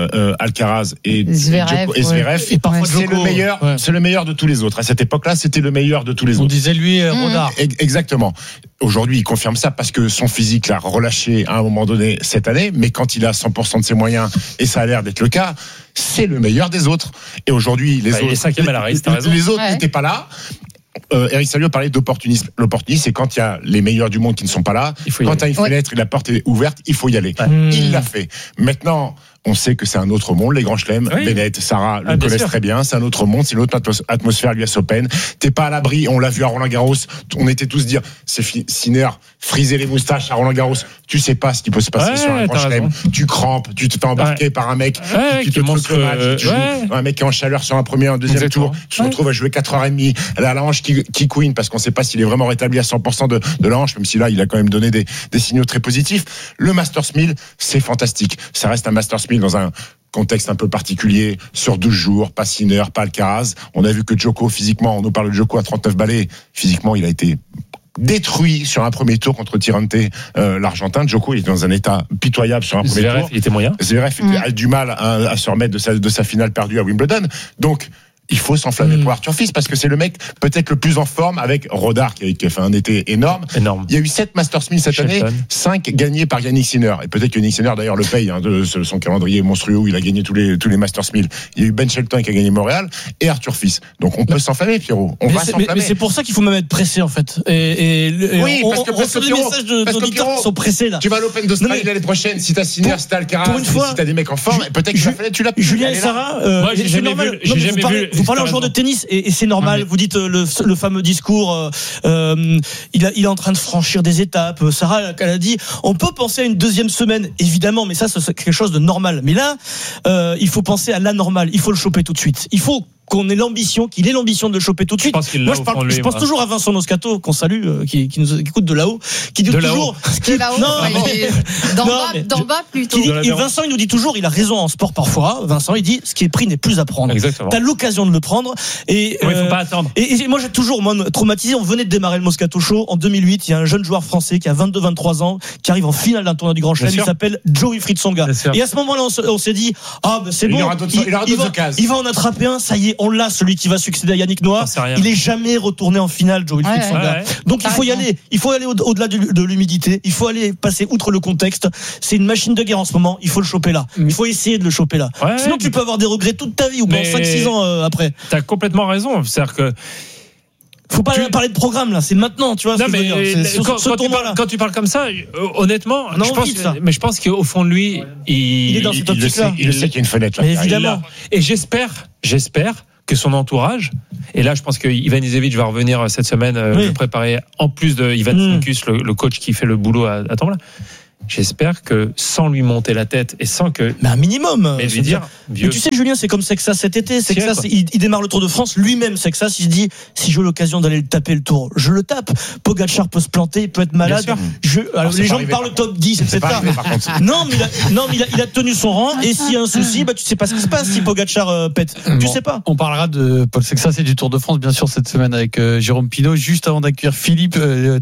Alcaraz et Zverev, et parfois c'est le meilleur de tous les autres. À cette époque-là, c'était le meilleur de tous les autres. On disait lui, Rodard. Exactement. Aujourd'hui, il confirme ça parce que son physique l'a relâché à un moment donné cette année, mais quand il a 100% de ses moyens, et ça a l'air d'être le cas, c'est le meilleur des autres. Et aujourd'hui, les autres, il est 5e à la race, t'as raison. Les autres n'étaient pas là. Eric Salio parlait d'opportunisme. L'opportunisme, c'est quand il y a les meilleurs du monde qui ne sont pas là. Quand tu as une fenêtre et la porte est ouverte, il faut y aller. Il l'a fait. Maintenant, on sait que c'est un autre monde, les grands chelems. Bennett, Sarah le connaissent très bien. C'est un autre monde, c'est une autre atmosphère, l'US Open. T'es pas à l'abri. On l'a vu à Roland-Garros. On était tous dire, c'est Sinner, friser les moustaches à Roland-Garros. Tu sais pas ce qui peut se passer sur un grand chelem. Tu crampes, tu te fais embarquer par un mec qui te montre le match. Tu joues un mec qui est en chaleur sur un premier, un deuxième tour. Tu te retrouves à jouer 4h30. La hanche qui couine parce qu'on sait pas s'il est vraiment rétabli à 100% de la hanche, même si là, il a quand même donné des signaux très positifs. Le Masters 1000, c'est fantastique. Ça reste un Masters 1000 dans un contexte un peu particulier, sur 12 jours, pas Sinner, pas Alcaraz. On a vu que Djoko, physiquement, on nous parle de Djoko à 39 balais, physiquement, il a été détruit sur un premier tour contre Tirante, l'Argentin. Djoko, il est dans un état pitoyable sur un premier tour. Il était moyen. Zverev a du mal à se remettre de sa finale perdue à Wimbledon. Donc, il faut s'enflammer pour Arthur Fils parce que c'est le mec peut-être le plus en forme avec Rodard qui a fait un été énorme. Il y a eu 7 Masters 1000 cette année, 5 gagnés par Yannick Sinner. Et peut-être que Yannick Sinner d'ailleurs le paye de son calendrier monstrueux où il a gagné tous les Masters 1000. Il y a eu Ben Shelton qui a gagné Montréal et Arthur Fils. Donc on peut s'enflammer, Pierrot. On va s'enflammer. Mais c'est pour ça qu'il faut même être pressé en fait. Oui, parce que des messages d'auditeurs qui sont pressés là. Tu vas à l'Open d'Australie l'année prochaine. Si t'as Sinner, si t'as Alcaraz, si t'as des mecs en forme, peut-être que tu l'as. Julien et Sarah, moi j'ai jamais vu. Vous parlez en joueur de tennis et c'est normal. Vous dites le fameux discours. Il est en train de franchir des étapes. Sarah, elle a dit, on peut penser à une deuxième semaine, évidemment, mais ça c'est quelque chose de normal. Mais là, il faut penser à l'anormal. Il faut le choper tout de suite. Il faut qu'on ait l'ambition, qu'il ait l'ambition de le choper tout de suite. Moi, je pense toujours à Vincent Moscato, qu'on salue, qui nous écoute de là-haut, qui dit toujours. D'en bas plutôt. Vincent, il nous dit toujours, il a raison en sport parfois. Vincent, il dit, ce qui est pris n'est plus à prendre. Exactement. T'as l'occasion de le prendre. Et il faut pas attendre. Et moi, j'ai toujours traumatisé. On venait de démarrer le Moscato Show en 2008. Il y a un jeune joueur français qui a 22-23 ans, qui arrive en finale d'un tournoi du Grand Chelem. Il s'appelle Joe-Wilfried Tsonga. Et à ce moment-là, on s'est dit, c'est bon. Il va en attraper un. Ça y est, on l'a, celui qui va succéder à Yannick Noah. Il est jamais retourné en finale, Joe-Wilfried Tsonga. Donc il faut y aller. Il faut aller au-delà de l'humidité. Il faut aller passer outre le contexte. C'est une machine de guerre en ce moment. Il faut le choper là. Il faut essayer de le choper là. Sinon, tu peux avoir des regrets toute ta vie ou pendant 5-6 ans après. T'as complètement raison. C'est-à-dire que faut pas parler de programme là, c'est maintenant, tu vois. Non, mais quand tu parles comme ça, honnêtement, je pense qu'au fond de lui, il est dans cette optique-là. Il sait qu'il y a une fenêtre là. Mais évidemment. Et j'espère que son entourage, et là je pense que Ivan Izevich va revenir cette semaine le préparer, en plus de Ivan Sinkus, le coach qui fait le boulot à temps là. J'espère que sans lui monter la tête et sans que. Mais un minimum. Mais lui dire. Mais tu sais, Julien, c'est comme Sexas cet été. Sexas, il démarre le Tour de France lui-même. Sexas, il se dit, si j'ai l'occasion d'aller le taper le Tour, je le tape. Pogacar peut se planter, il peut être malade. Alors, les gens parlent le top 10, etc. Non, mais il a tenu son rang. Et s'il y a un souci, tu sais pas ce qui se passe si Pogacar pète. Tu sais pas. On parlera de Paul Sexas et du Tour de France, bien sûr, cette semaine avec Jérôme Pinault. Juste avant d'accueillir Philippe,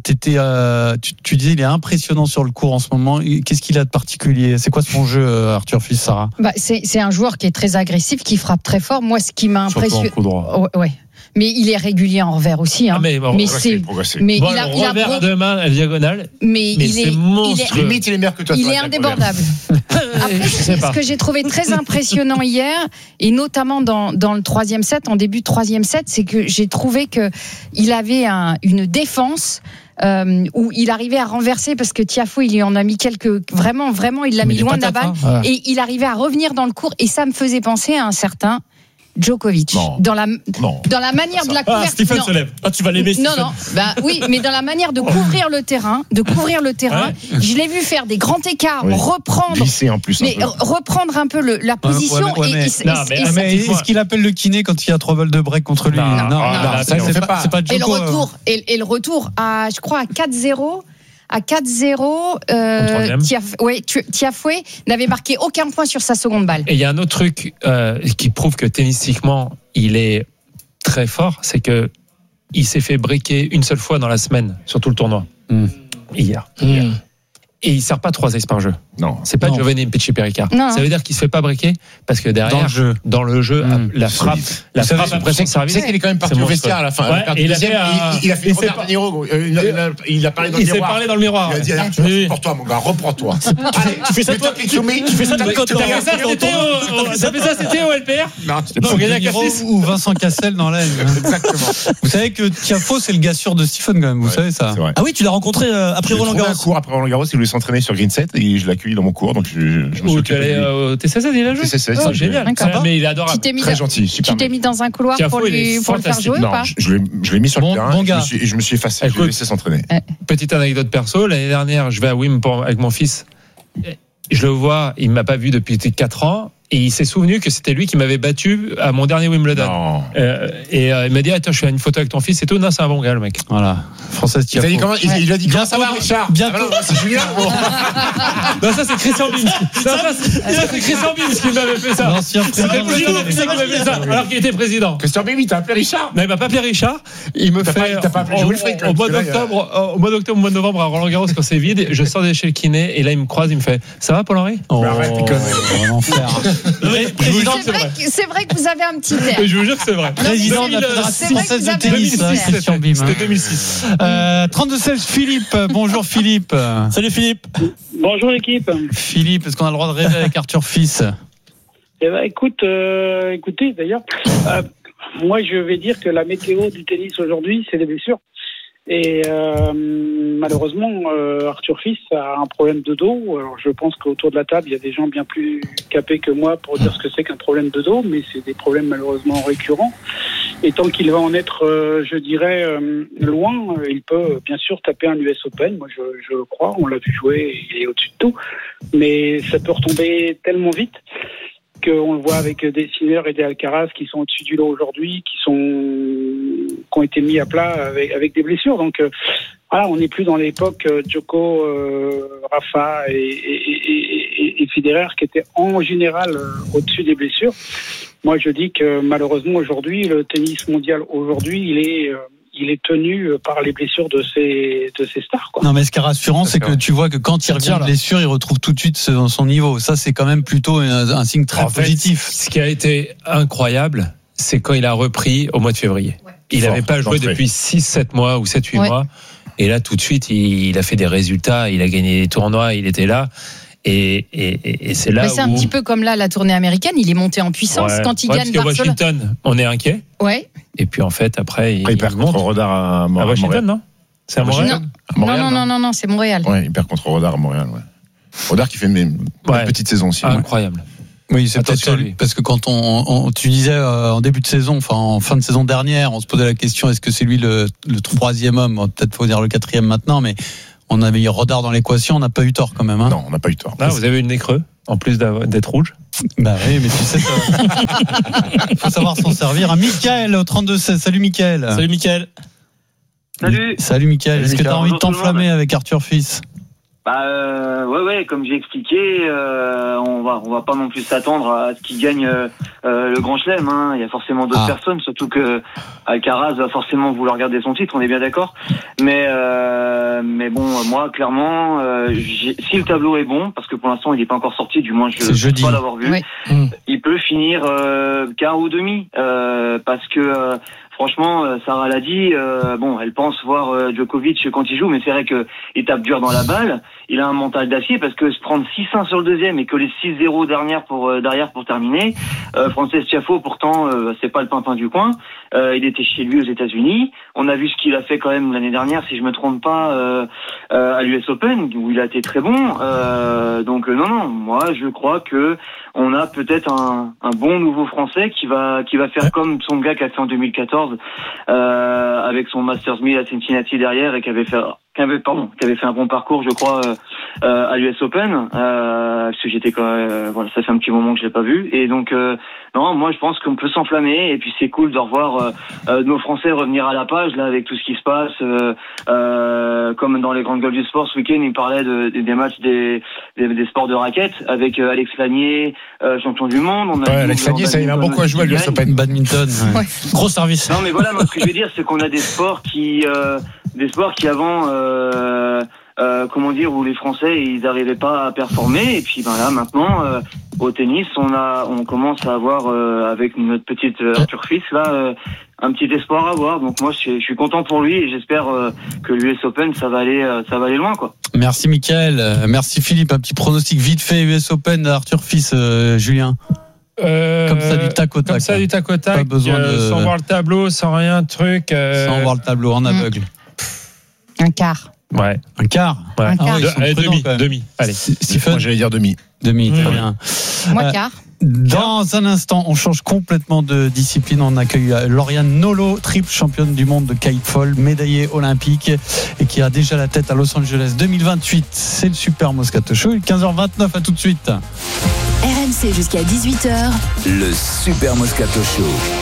tu disais, il est impressionnant sur le court en ce moment. Qu'est-ce qu'il a de particulier? C'est quoi son jeu, Arthur Fils, Sarah? C'est un joueur qui est très agressif, qui frappe très fort. Moi, ce qui m'a impressionné. Ouais. Mais il est régulier en revers aussi. Hein. Mais il a revers de main à diagonale. Mais c'est monstrueux. Limite, il est meilleur que toi. Il est indébordable. Après, ce que j'ai trouvé très impressionnant hier, et notamment dans le troisième set, en début de troisième set, c'est que j'ai trouvé que il avait une défense. Où il arrivait à renverser parce que Tiafoe il lui en a mis quelques vraiment il l'a mis loin de la balle et il arrivait à revenir dans le court et ça me faisait penser à un certain Djokovic dans la manière de la couverture. Stephen se lève. Tu vas l'aimer. Non, oui, mais dans la manière de couvrir le terrain, je l'ai vu faire des grands écarts, reprendre, en plus, reprendre un peu la position. Mais est-ce qu'il appelle le kiné quand il y a 3 balles de break contre lui? Non, c'est pas Djoko. Et le retour je crois à 4-0. À 4-0, Tiafoe n'avait marqué aucun point sur sa seconde balle. Et il y a un autre truc qui prouve que tennistiquement, il est très fort, c'est que il s'est fait briquer une seule fois dans la semaine sur tout le tournoi. Hier. Et il sert pas 3 aces par jeu. Non. C'est pas Giovanni Mpetshi-Perricard. Ça veut dire qu'il se fait pas briquer parce que derrière, dans le jeu, la frappe après son service. Tu sais qu'il est quand même parti au vestiaire à la fin. Il a fait Robert De Niro. Il a parlé dans le miroir. Il s'est parlé dans le miroir. Il a dit, pour toi, mon gars, reprends-toi. Allez, tu fais ça toi, tu fais ça de côté. Ça fait ça, c'était au LPR? Non, c'était pas ou Vincent Cassel dans l'aile. Exactement. Vous savez que Tiafoe, c'est le gars sûr de Stephen quand même. Vous savez ça? Ah oui, tu l'as rencontré après Roland Garros. Après Roland Garros, il voulait s'entraîner sur Green 7 et je l'ai accueilli dans mon cours, donc je me suis occupé de lui. Au TC16, il a joué. TC16, génial. Mais il est adorable. Très gentil, super. Tu t'es mis dans un couloir pour le faire jouer ou pas? Je l'ai mis sur le terrain et je me suis effacé, je l'ai laissé s'entraîner. Petite anecdote perso, l'année dernière, je vais à Wim avec mon fils. Je le vois, il ne m'a pas vu depuis 4 ans. Et il s'est souvenu que c'était lui qui m'avait battu à mon dernier Wimbledon. Il m'a dit, attends, je fais une photo avec ton fils et tout. Non, c'est un bon gars, le mec. Voilà. Française Tiafoe. Il a dit comment ça va, Richard? C'est Julien. Non, ça, c'est Christian Bims. Ça, c'est Christian Bims qui m'avait fait ça. L'ancien président. C'est qui m'avait fait ça, alors qu'il était président. Christian Bims, il t'a appelé Richard? Non, il m'a pas appelé Richard. Il me fait. T'as pas appelé Wilfried au mois d'octobre, au mois de novembre, à Roland Garros, quand c'est vide, je sors de chez le kiné et là, il me croise, il me fait, ça va, Paul-Henri? Arrête, il l'enfer. C'est vrai que vous avez un petit air. Je vous jure que c'est vrai. Président de la Fédération française de tennis, Christian Bim. C'était 2006. 32-16, Philippe. Bonjour Philippe. Salut Philippe. Bonjour l'équipe. Philippe, est-ce qu'on a le droit de rêver avec Arthur Fils? Eh ben, écoutez d'ailleurs, moi je vais dire que la météo du tennis aujourd'hui, c'est des blessures. Et malheureusement, Arthur Fils a un problème de dos. Alors je pense qu'autour de la table, il y a des gens bien plus capés que moi pour dire ce que c'est qu'un problème de dos, mais c'est des problèmes malheureusement récurrents. Et tant qu'il va en être, je dirais, loin, il peut bien sûr taper un US Open. Moi, je le crois. On l'a vu jouer, il est au-dessus de tout. Mais ça peut retomber tellement vite. qu'on le voit avec des Sinner et des Alcaraz qui sont au-dessus du lot aujourd'hui, qui ont été mis à plat avec des blessures. Donc voilà, on n'est plus dans l'époque Djoko, Rafa et Federer qui étaient en général au-dessus des blessures. Moi, je dis que malheureusement aujourd'hui, le tennis mondial aujourd'hui, il est tenu par les blessures de ces stars, quoi. Non, mais ce qui est rassurant, c'est que tu vois que quand il revient de blessure, il retrouve tout de suite son niveau. Ça, c'est quand même plutôt un signe très positif. Ce qui a été incroyable, c'est quand il a repris au mois de février. Ouais. Il n'avait pas joué depuis 6-7 mois ou 7-8 mois. Et là, tout de suite, il a fait des résultats, il a gagné des tournois, il était là. Et c'est là c'est un petit peu comme là, la tournée américaine, il est monté en puissance quand il gagne Barcelone. Washington, on est inquiet. Ouais. Et puis en fait, après, il perd contre Rodar à Washington, non? C'est à Montréal? Non, c'est Montréal. Ouais, il perd contre Rodar à Montréal, ouais. Rodar qui fait une petite saison aussi. Incroyable. Oui, c'est peut-être lui. Parce que quand tu disais en début de saison, enfin en fin de saison dernière, on se posait la question, est-ce que c'est lui le troisième homme? Peut-être faut dire le quatrième maintenant, mais on avait eu Rodar dans l'équation, on n'a pas eu tort quand même. Hein. Non, on n'a pas eu tort. Ah, vous avez eu le nez creux, en plus d'être rouge. Bah oui, mais tu sais, il faut savoir s'en servir. Mickaël au 32-16. Salut Mickaël. Salut Mickaël. Salut Mickaël. Est-ce que tu as envie de t'enflammer avec Arthur Fils? Ouais, comme j'ai expliqué, on va pas non plus s'attendre à ce qu'il gagne le Grand Chelem. Hein. Il y a forcément d'autres personnes, surtout que Alcaraz va forcément vouloir garder son titre, on est bien d'accord. Mais bon, moi, clairement, si le tableau est bon, parce que pour l'instant il n'est pas encore sorti, du moins je ne pense pas l'avoir vu, il peut finir quart ou demi, parce que franchement, Sarah l'a dit, elle pense voir Djokovic quand il joue, mais c'est vrai qu'il tape dur dans la balle. Il a un mental d'acier parce que se prendre 6-1 sur le deuxième et que les 6-0 derrière pour terminer. Frances Tiafoe, pourtant, c'est pas le pimpin du coin. Il était chez lui aux États-Unis. On a vu ce qu'il a fait quand même l'année dernière, si je me trompe pas, à l'US Open, où il a été très bon. Donc non, moi je crois que on a peut-être un bon nouveau Français qui va faire comme son gars qui a fait en 2014 avec son Masters 1000 à Cincinnati derrière et qui avait fait un bon parcours, je crois, à l'US Open, parce que j'étais quand même, ça fait un petit moment que je l'ai pas vu, et donc non, moi je pense qu'on peut s'enflammer, et puis c'est cool de revoir nos Français revenir à la page là avec tout ce qui se passe, comme dans les grandes gueules du sport ce week-end, il parlait des matchs des sports de raquettes avec Alex Lanier, champion du monde. Alex Lanier, ça il a beaucoup à jouer à l'US Open. Badminton, gros service. Non mais voilà, moi, ce que je veux dire, c'est qu'on a des sports qui avant où les Français ils n'arrivaient pas à performer, et puis là maintenant au tennis on commence à avoir avec notre petite Arthur Fils là un petit espoir à avoir. Donc moi je suis content pour lui et j'espère que l'US Open ça va aller loin, quoi. Merci Mickaël, merci Philippe. Un petit pronostic vite fait US Open Arthur Fils, Julien. Comme ça du tac au tac. Pas besoin sans voir le tableau, sans rien, sans voir le tableau, en aveugle. Un quart. Ouais. Un quart. Ouais. Demi. Allez. Moi, j'allais dire demi. Très bien. Moi, quart. Dans un instant, on change complètement de discipline. On accueille Lauriane Nolo, triple championne du monde de kitefall, médaillée olympique et qui a déjà la tête à Los Angeles 2028. C'est le Super Moscato Show. 15h29, à tout de suite. RMC jusqu'à 18h. Le Super Moscato Show.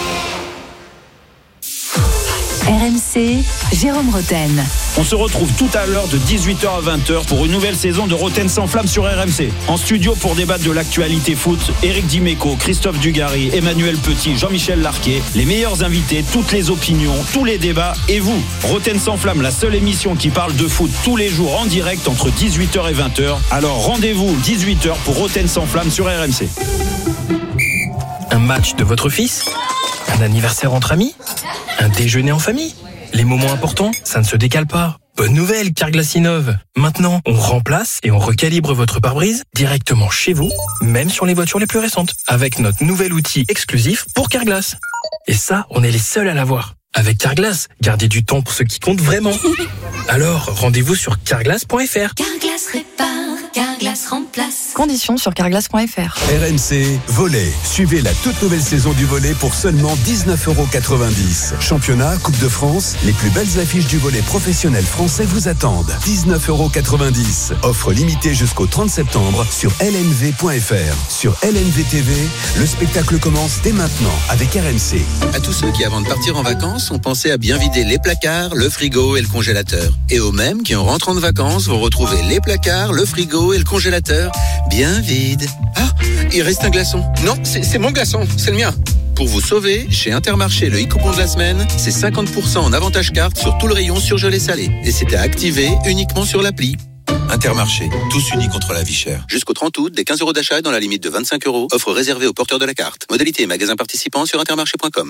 RMC, Jérôme Roten. On se retrouve tout à l'heure de 18h à 20h pour une nouvelle saison de Roten sans flamme sur RMC. En studio pour débattre de l'actualité foot, Éric Dimeco, Christophe Dugarry, Emmanuel Petit, Jean-Michel Larquet, les meilleurs invités, toutes les opinions, tous les débats et vous. Roten sans flamme, la seule émission qui parle de foot tous les jours en direct entre 18h et 20h. Alors rendez-vous 18h pour Roten sans flamme sur RMC. Un match de votre fils ? Un anniversaire entre amis ? Un déjeuner en famille ? Les moments importants, ça ne se décale pas. Bonne nouvelle, Carglass innove. Maintenant, on remplace et on recalibre votre pare-brise directement chez vous, même sur les voitures les plus récentes, avec notre nouvel outil exclusif pour Carglass. Et ça, on est les seuls à l'avoir. Avec Carglass, gardez du temps pour ce qui compte vraiment. Alors, rendez-vous sur carglass.fr. Carglass répare, Carglass Carglass remplace. Conditions sur carglass.fr. RMC Volley. Suivez la toute nouvelle saison du volley pour seulement 19,90 €. Championnat, Coupe de France, les plus belles affiches du volley professionnel français vous attendent. 19,90 €. Offre limitée jusqu'au 30 septembre sur lnv.fr. Sur LNV TV, le spectacle commence dès maintenant avec RMC. À tous ceux qui, avant de partir en vacances, ont pensé à bien vider les placards, le frigo et le congélateur. Et aux mêmes qui, en rentrant de vacances, vont retrouver les placards, le frigo et le congélateur bien vides. Ah, il reste un glaçon. Non, c'est mon glaçon, c'est le mien. Pour vous sauver, chez Intermarché, le e-coupon de la semaine, c'est 50% en avantage carte sur tout le rayon surgelé salé. Et c'était à activer uniquement sur l'appli. Intermarché, tous unis contre la vie chère. Jusqu'au 30 août, des 15 € d'achat dans la limite de 25 €. Offre réservée aux porteurs de la carte. Modalité et magasins participants sur intermarché.com.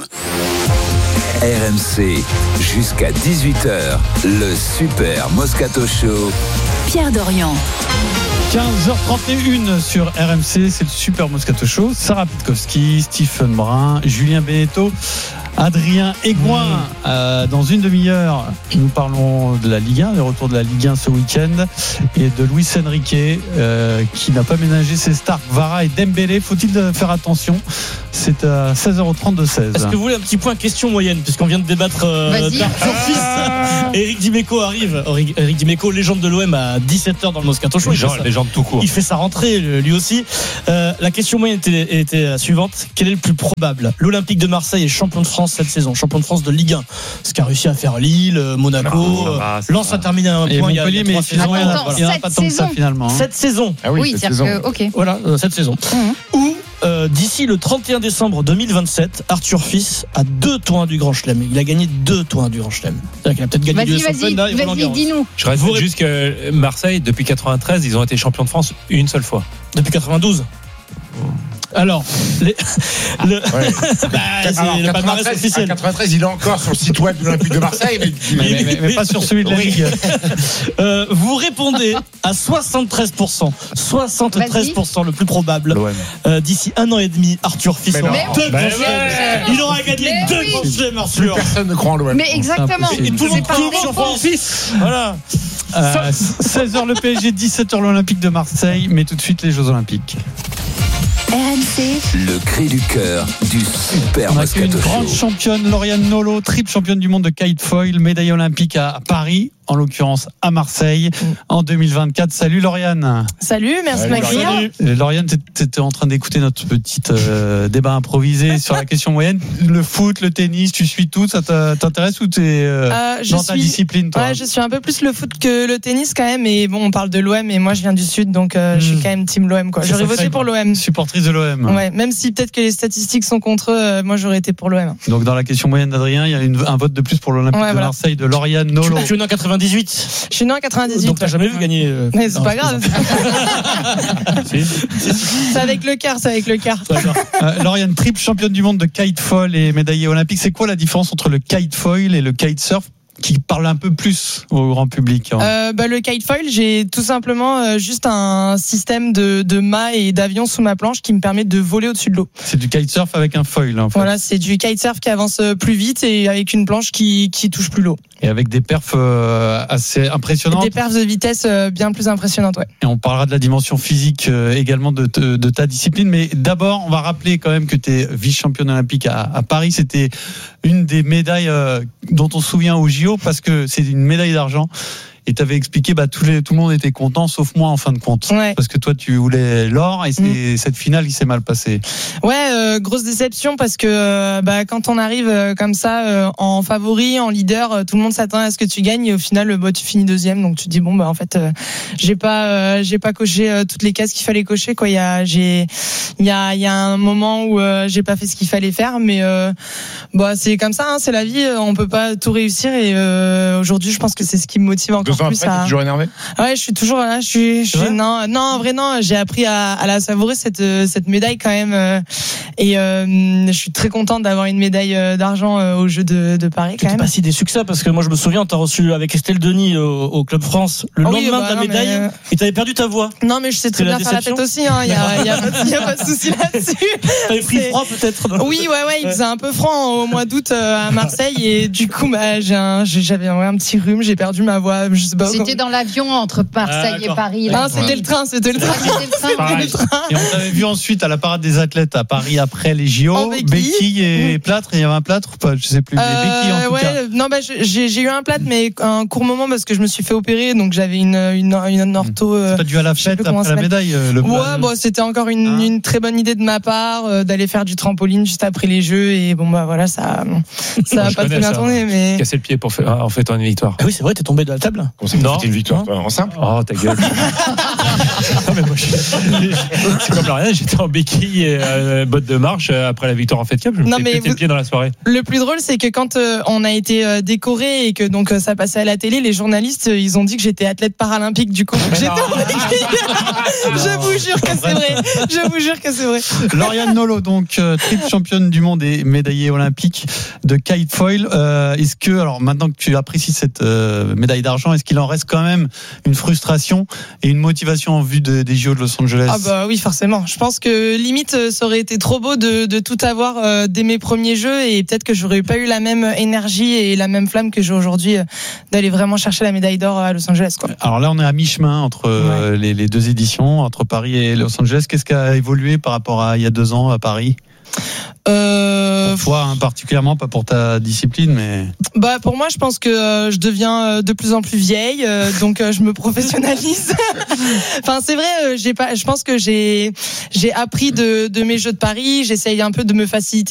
RMC, jusqu'à 18h, le Super Moscato Show. Pierre Dorian. 15h31 sur RMC, c'est le Super Moscato Show. Sarah Pitkowski, Stephen Brun, Julien Beneteau, Adrien Aigouin. Dans une demi-heure, nous parlons de la Ligue 1, le retour de la Ligue 1 ce week-end, et de Luis Enrique qui n'a pas ménagé ses stars Vara et Dembélé. Faut-il faire attention? C'est à 16h30 de 16. Est-ce que vous voulez un petit point question moyenne, puisqu'on vient de débattre d'Arthur Fils. Eric Dimeco arrive. Eric Dimeco, légende de l'OM, à 17h dans le Moscato Show. Légende tout court. Il fait sa rentrée lui aussi. La question moyenne était la suivante: quel est le plus probable? L'Olympique de Marseille est champion de France cette saison, champion de France de Ligue 1, ce qu'a réussi à faire Lille, Monaco. Lens a terminé à un point. Il y a 3 saisons. Il n'y en a pas tant que ça finalement. Cette saison. Ah oui, cette saison. Ok. Voilà, cette saison. Où d'ici le 31 décembre 2027, Arthur Fils a 2 tours du Grand Chelem. Il a gagné 2 tours du Grand Chelem. C'est-à-dire qu'il a peut-être gagné du Open là et Roland Garros. Dis-nous. Je rajoute juste que Marseille, depuis 93, ils ont été champions de France une seule fois. Depuis 92. Alors, le palmarès officiel. 93, il est encore sur le site web de l'Olympique de Marseille, mais pas sur celui de la Ligue. Vous répondez à 73%. 73% le plus probable. D'ici 1 an et demi, Arthur Fils aura 2 grands chelems. Il aura gagné 2 grands chelems, Arthur. Personne ne croit en l'OM. Mais exactement. Et tout le monde sur France. Voilà. 16h le PSG, 17h l'Olympique de Marseille, mais tout de suite les Jeux Olympiques. RMC, Le cri du cœur du Super On a Moscato une Show. grande championne, Lauriane Nolo, triple championne du monde de kitefoil, médaille olympique à Paris, en l'occurrence à Marseille, en 2024. Salut Lauriane. Salut, merci de m'accueillir. Lauriane, tu étais en train d'écouter notre petit débat improvisé sur la question moyenne. Le foot, le tennis, tu suis tout, ça t'intéresse ou tu es dans ta discipline, toi? Ouais, je suis un peu plus le foot que le tennis quand même. Et bon, on parle de l'OM et moi je viens du Sud, donc je suis quand même team l'OM, quoi. J'aurais voté pour l'OM. Supportrice de l'OM. Ouais, même si peut-être que les statistiques sont contre eux, moi j'aurais été pour l'OM. Donc dans la question moyenne d'Adrien, il y a un vote de plus pour l'Olympique de Marseille de Lauriane Nolo. Tu es né en 98. Je suis né en 98. Donc t'as jamais vu gagner. Mais c'est pas grave. C'est avec le quart, Lauriane, triple championne du monde de kitefoil et médaillée olympique. C'est quoi la différence entre le kitefoil et le kitesurf, qui parle un peu plus au grand public? Le kitefoil, j'ai tout simplement juste un système de mât et d'avion sous ma planche qui me permet de voler au-dessus de l'eau. C'est du kitesurf avec un foil, en fait. Voilà, c'est du kitesurf qui avance plus vite et avec une planche qui touche plus l'eau. Et avec des perfs assez impressionnantes. Des perfs de vitesse bien plus impressionnantes, ouais. Et on parlera de la dimension physique également de ta discipline. Mais d'abord, on va rappeler quand même que tu es vice-championne olympique à Paris. C'était une des médailles dont on se souvient au JO, parce que c'est une médaille d'argent. Et tu avais expliqué, tout le monde était content, sauf moi en fin de compte. Ouais. Parce que toi, tu voulais l'or, et cette finale, il s'est mal passé. Ouais, grosse déception, parce que quand on arrive comme ça en favori, en leader, tout le monde s'attend à ce que tu gagnes, et au final, tu finis deuxième. Donc tu te dis en fait, j'ai pas coché toutes les cases qu'il fallait cocher, quoi. Il y a un moment où j'ai pas fait ce qu'il fallait faire, mais c'est comme ça, hein, c'est la vie. On peut pas tout réussir, et aujourd'hui, je pense que c'est ce qui me motive encore. Après, t'es toujours énervé? Ouais, je suis toujours là. Non, en vrai, non. J'ai appris à la savourer, cette médaille quand même. Et je suis très contente d'avoir une médaille d'argent aux Jeux de Paris. Tu n'es pas si déçu que ça, parce que moi je me souviens, t'as reçu avec Estelle Denis au Club France le lendemain de la médaille, et t'avais perdu ta voix. Non, mais je sais très bien faire la tête aussi. Il y a pas de souci là-dessus. T'avais pris froid peut-être? Oui, ouais. Il faisait un peu froid au mois d'août à Marseille, et du coup, j'avais un petit rhume, j'ai perdu ma voix. Je je sais pas. C'était dans l'avion entre Marseille et Paris. Non, c'était le train. Et on t'avait vu ensuite à la parade des athlètes à Paris après les JO, béquilles et plâtre. Il y avait un plâtre ou pas? Je sais plus. Béquilles en tout cas. Non, j'ai eu un plâtre, mais un court moment parce que je me suis fait opérer, donc j'avais une ortho. T'as dû à la fête après la médaille. C'était encore une très bonne idée de ma part d'aller faire du trampoline juste après les Jeux, et bon bah voilà, ça a pas très bien tourné, mais casser le pied pour faire en fait une victoire. Ah oui, c'est vrai, t'es tombé de la table. Non, c'était une victoire en simple. Oh ta gueule. Non mais moi c'est comme rien, j'étais en béquille et botte de marche après la victoire en Fed Cup, je me suis pété le pied dans la soirée. Le plus drôle, c'est que quand on a été décoré et que donc ça passait à la télé, les journalistes ils ont dit que j'étais athlète paralympique, du coup j'étais en béquille. Je vous jure que c'est vrai. Lauriane Nolo, donc triple championne du monde et médaillée olympique de kite foil. Est-ce que, alors maintenant que tu apprécies cette médaille d'argent, est-ce qu'il en reste quand même une frustration et une motivation en vue des JO de Los Angeles? Ah bah oui, forcément. Je pense que limite ça aurait été trop beau de tout avoir dès mes premiers Jeux, et peut-être que j'aurais pas eu la même énergie et la même flamme que j'ai aujourd'hui d'aller vraiment chercher la médaille d'or à Los Angeles, quoi. Alors là, on est à mi-chemin entre les deux éditions, entre Paris et Los Angeles. Qu'est-ce qui a évolué par rapport à il y a 2 ans à Paris? Pour toi, particulièrement, pas pour ta discipline, mais. Bah pour moi, je pense que je deviens de plus en plus vieille, donc je me professionnalise. Enfin, c'est vrai, je pense que j'ai appris de mes Jeux de Paris. J'essaye un peu de me faciliter